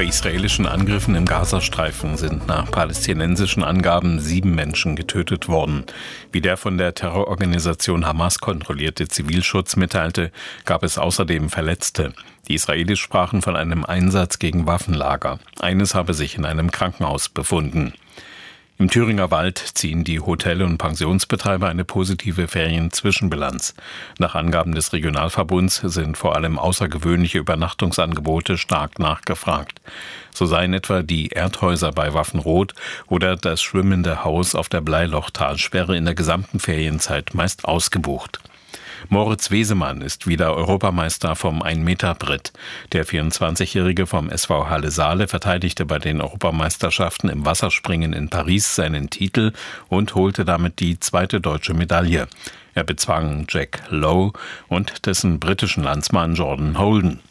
Bei israelischen Angriffen im Gazastreifen sind nach palästinensischen Angaben 7 Menschen getötet worden. Wie der von der Terrororganisation Hamas kontrollierte Zivilschutz mitteilte, gab es außerdem Verletzte. Die Israelis sprachen von einem Einsatz gegen Waffenlager. Eines habe sich in einem Krankenhaus befunden. Im Thüringer Wald ziehen die Hotel- und Pensionsbetreiber eine positive Ferienzwischenbilanz. Nach Angaben des Regionalverbunds sind vor allem außergewöhnliche Übernachtungsangebote stark nachgefragt. So seien etwa die Erdhäuser bei Waffenrot oder das schwimmende Haus auf der Bleilochtalsperre in der gesamten Ferienzeit meist ausgebucht. Moritz Wesemann ist wieder Europameister vom 1-Meter-Brett. Der 24-Jährige vom SV Halle Saale verteidigte bei den Europameisterschaften im Wasserspringen in Paris seinen Titel und holte damit die 2. deutsche Medaille. Er bezwang Jack Lowe und dessen britischen Landsmann Jordan Holden.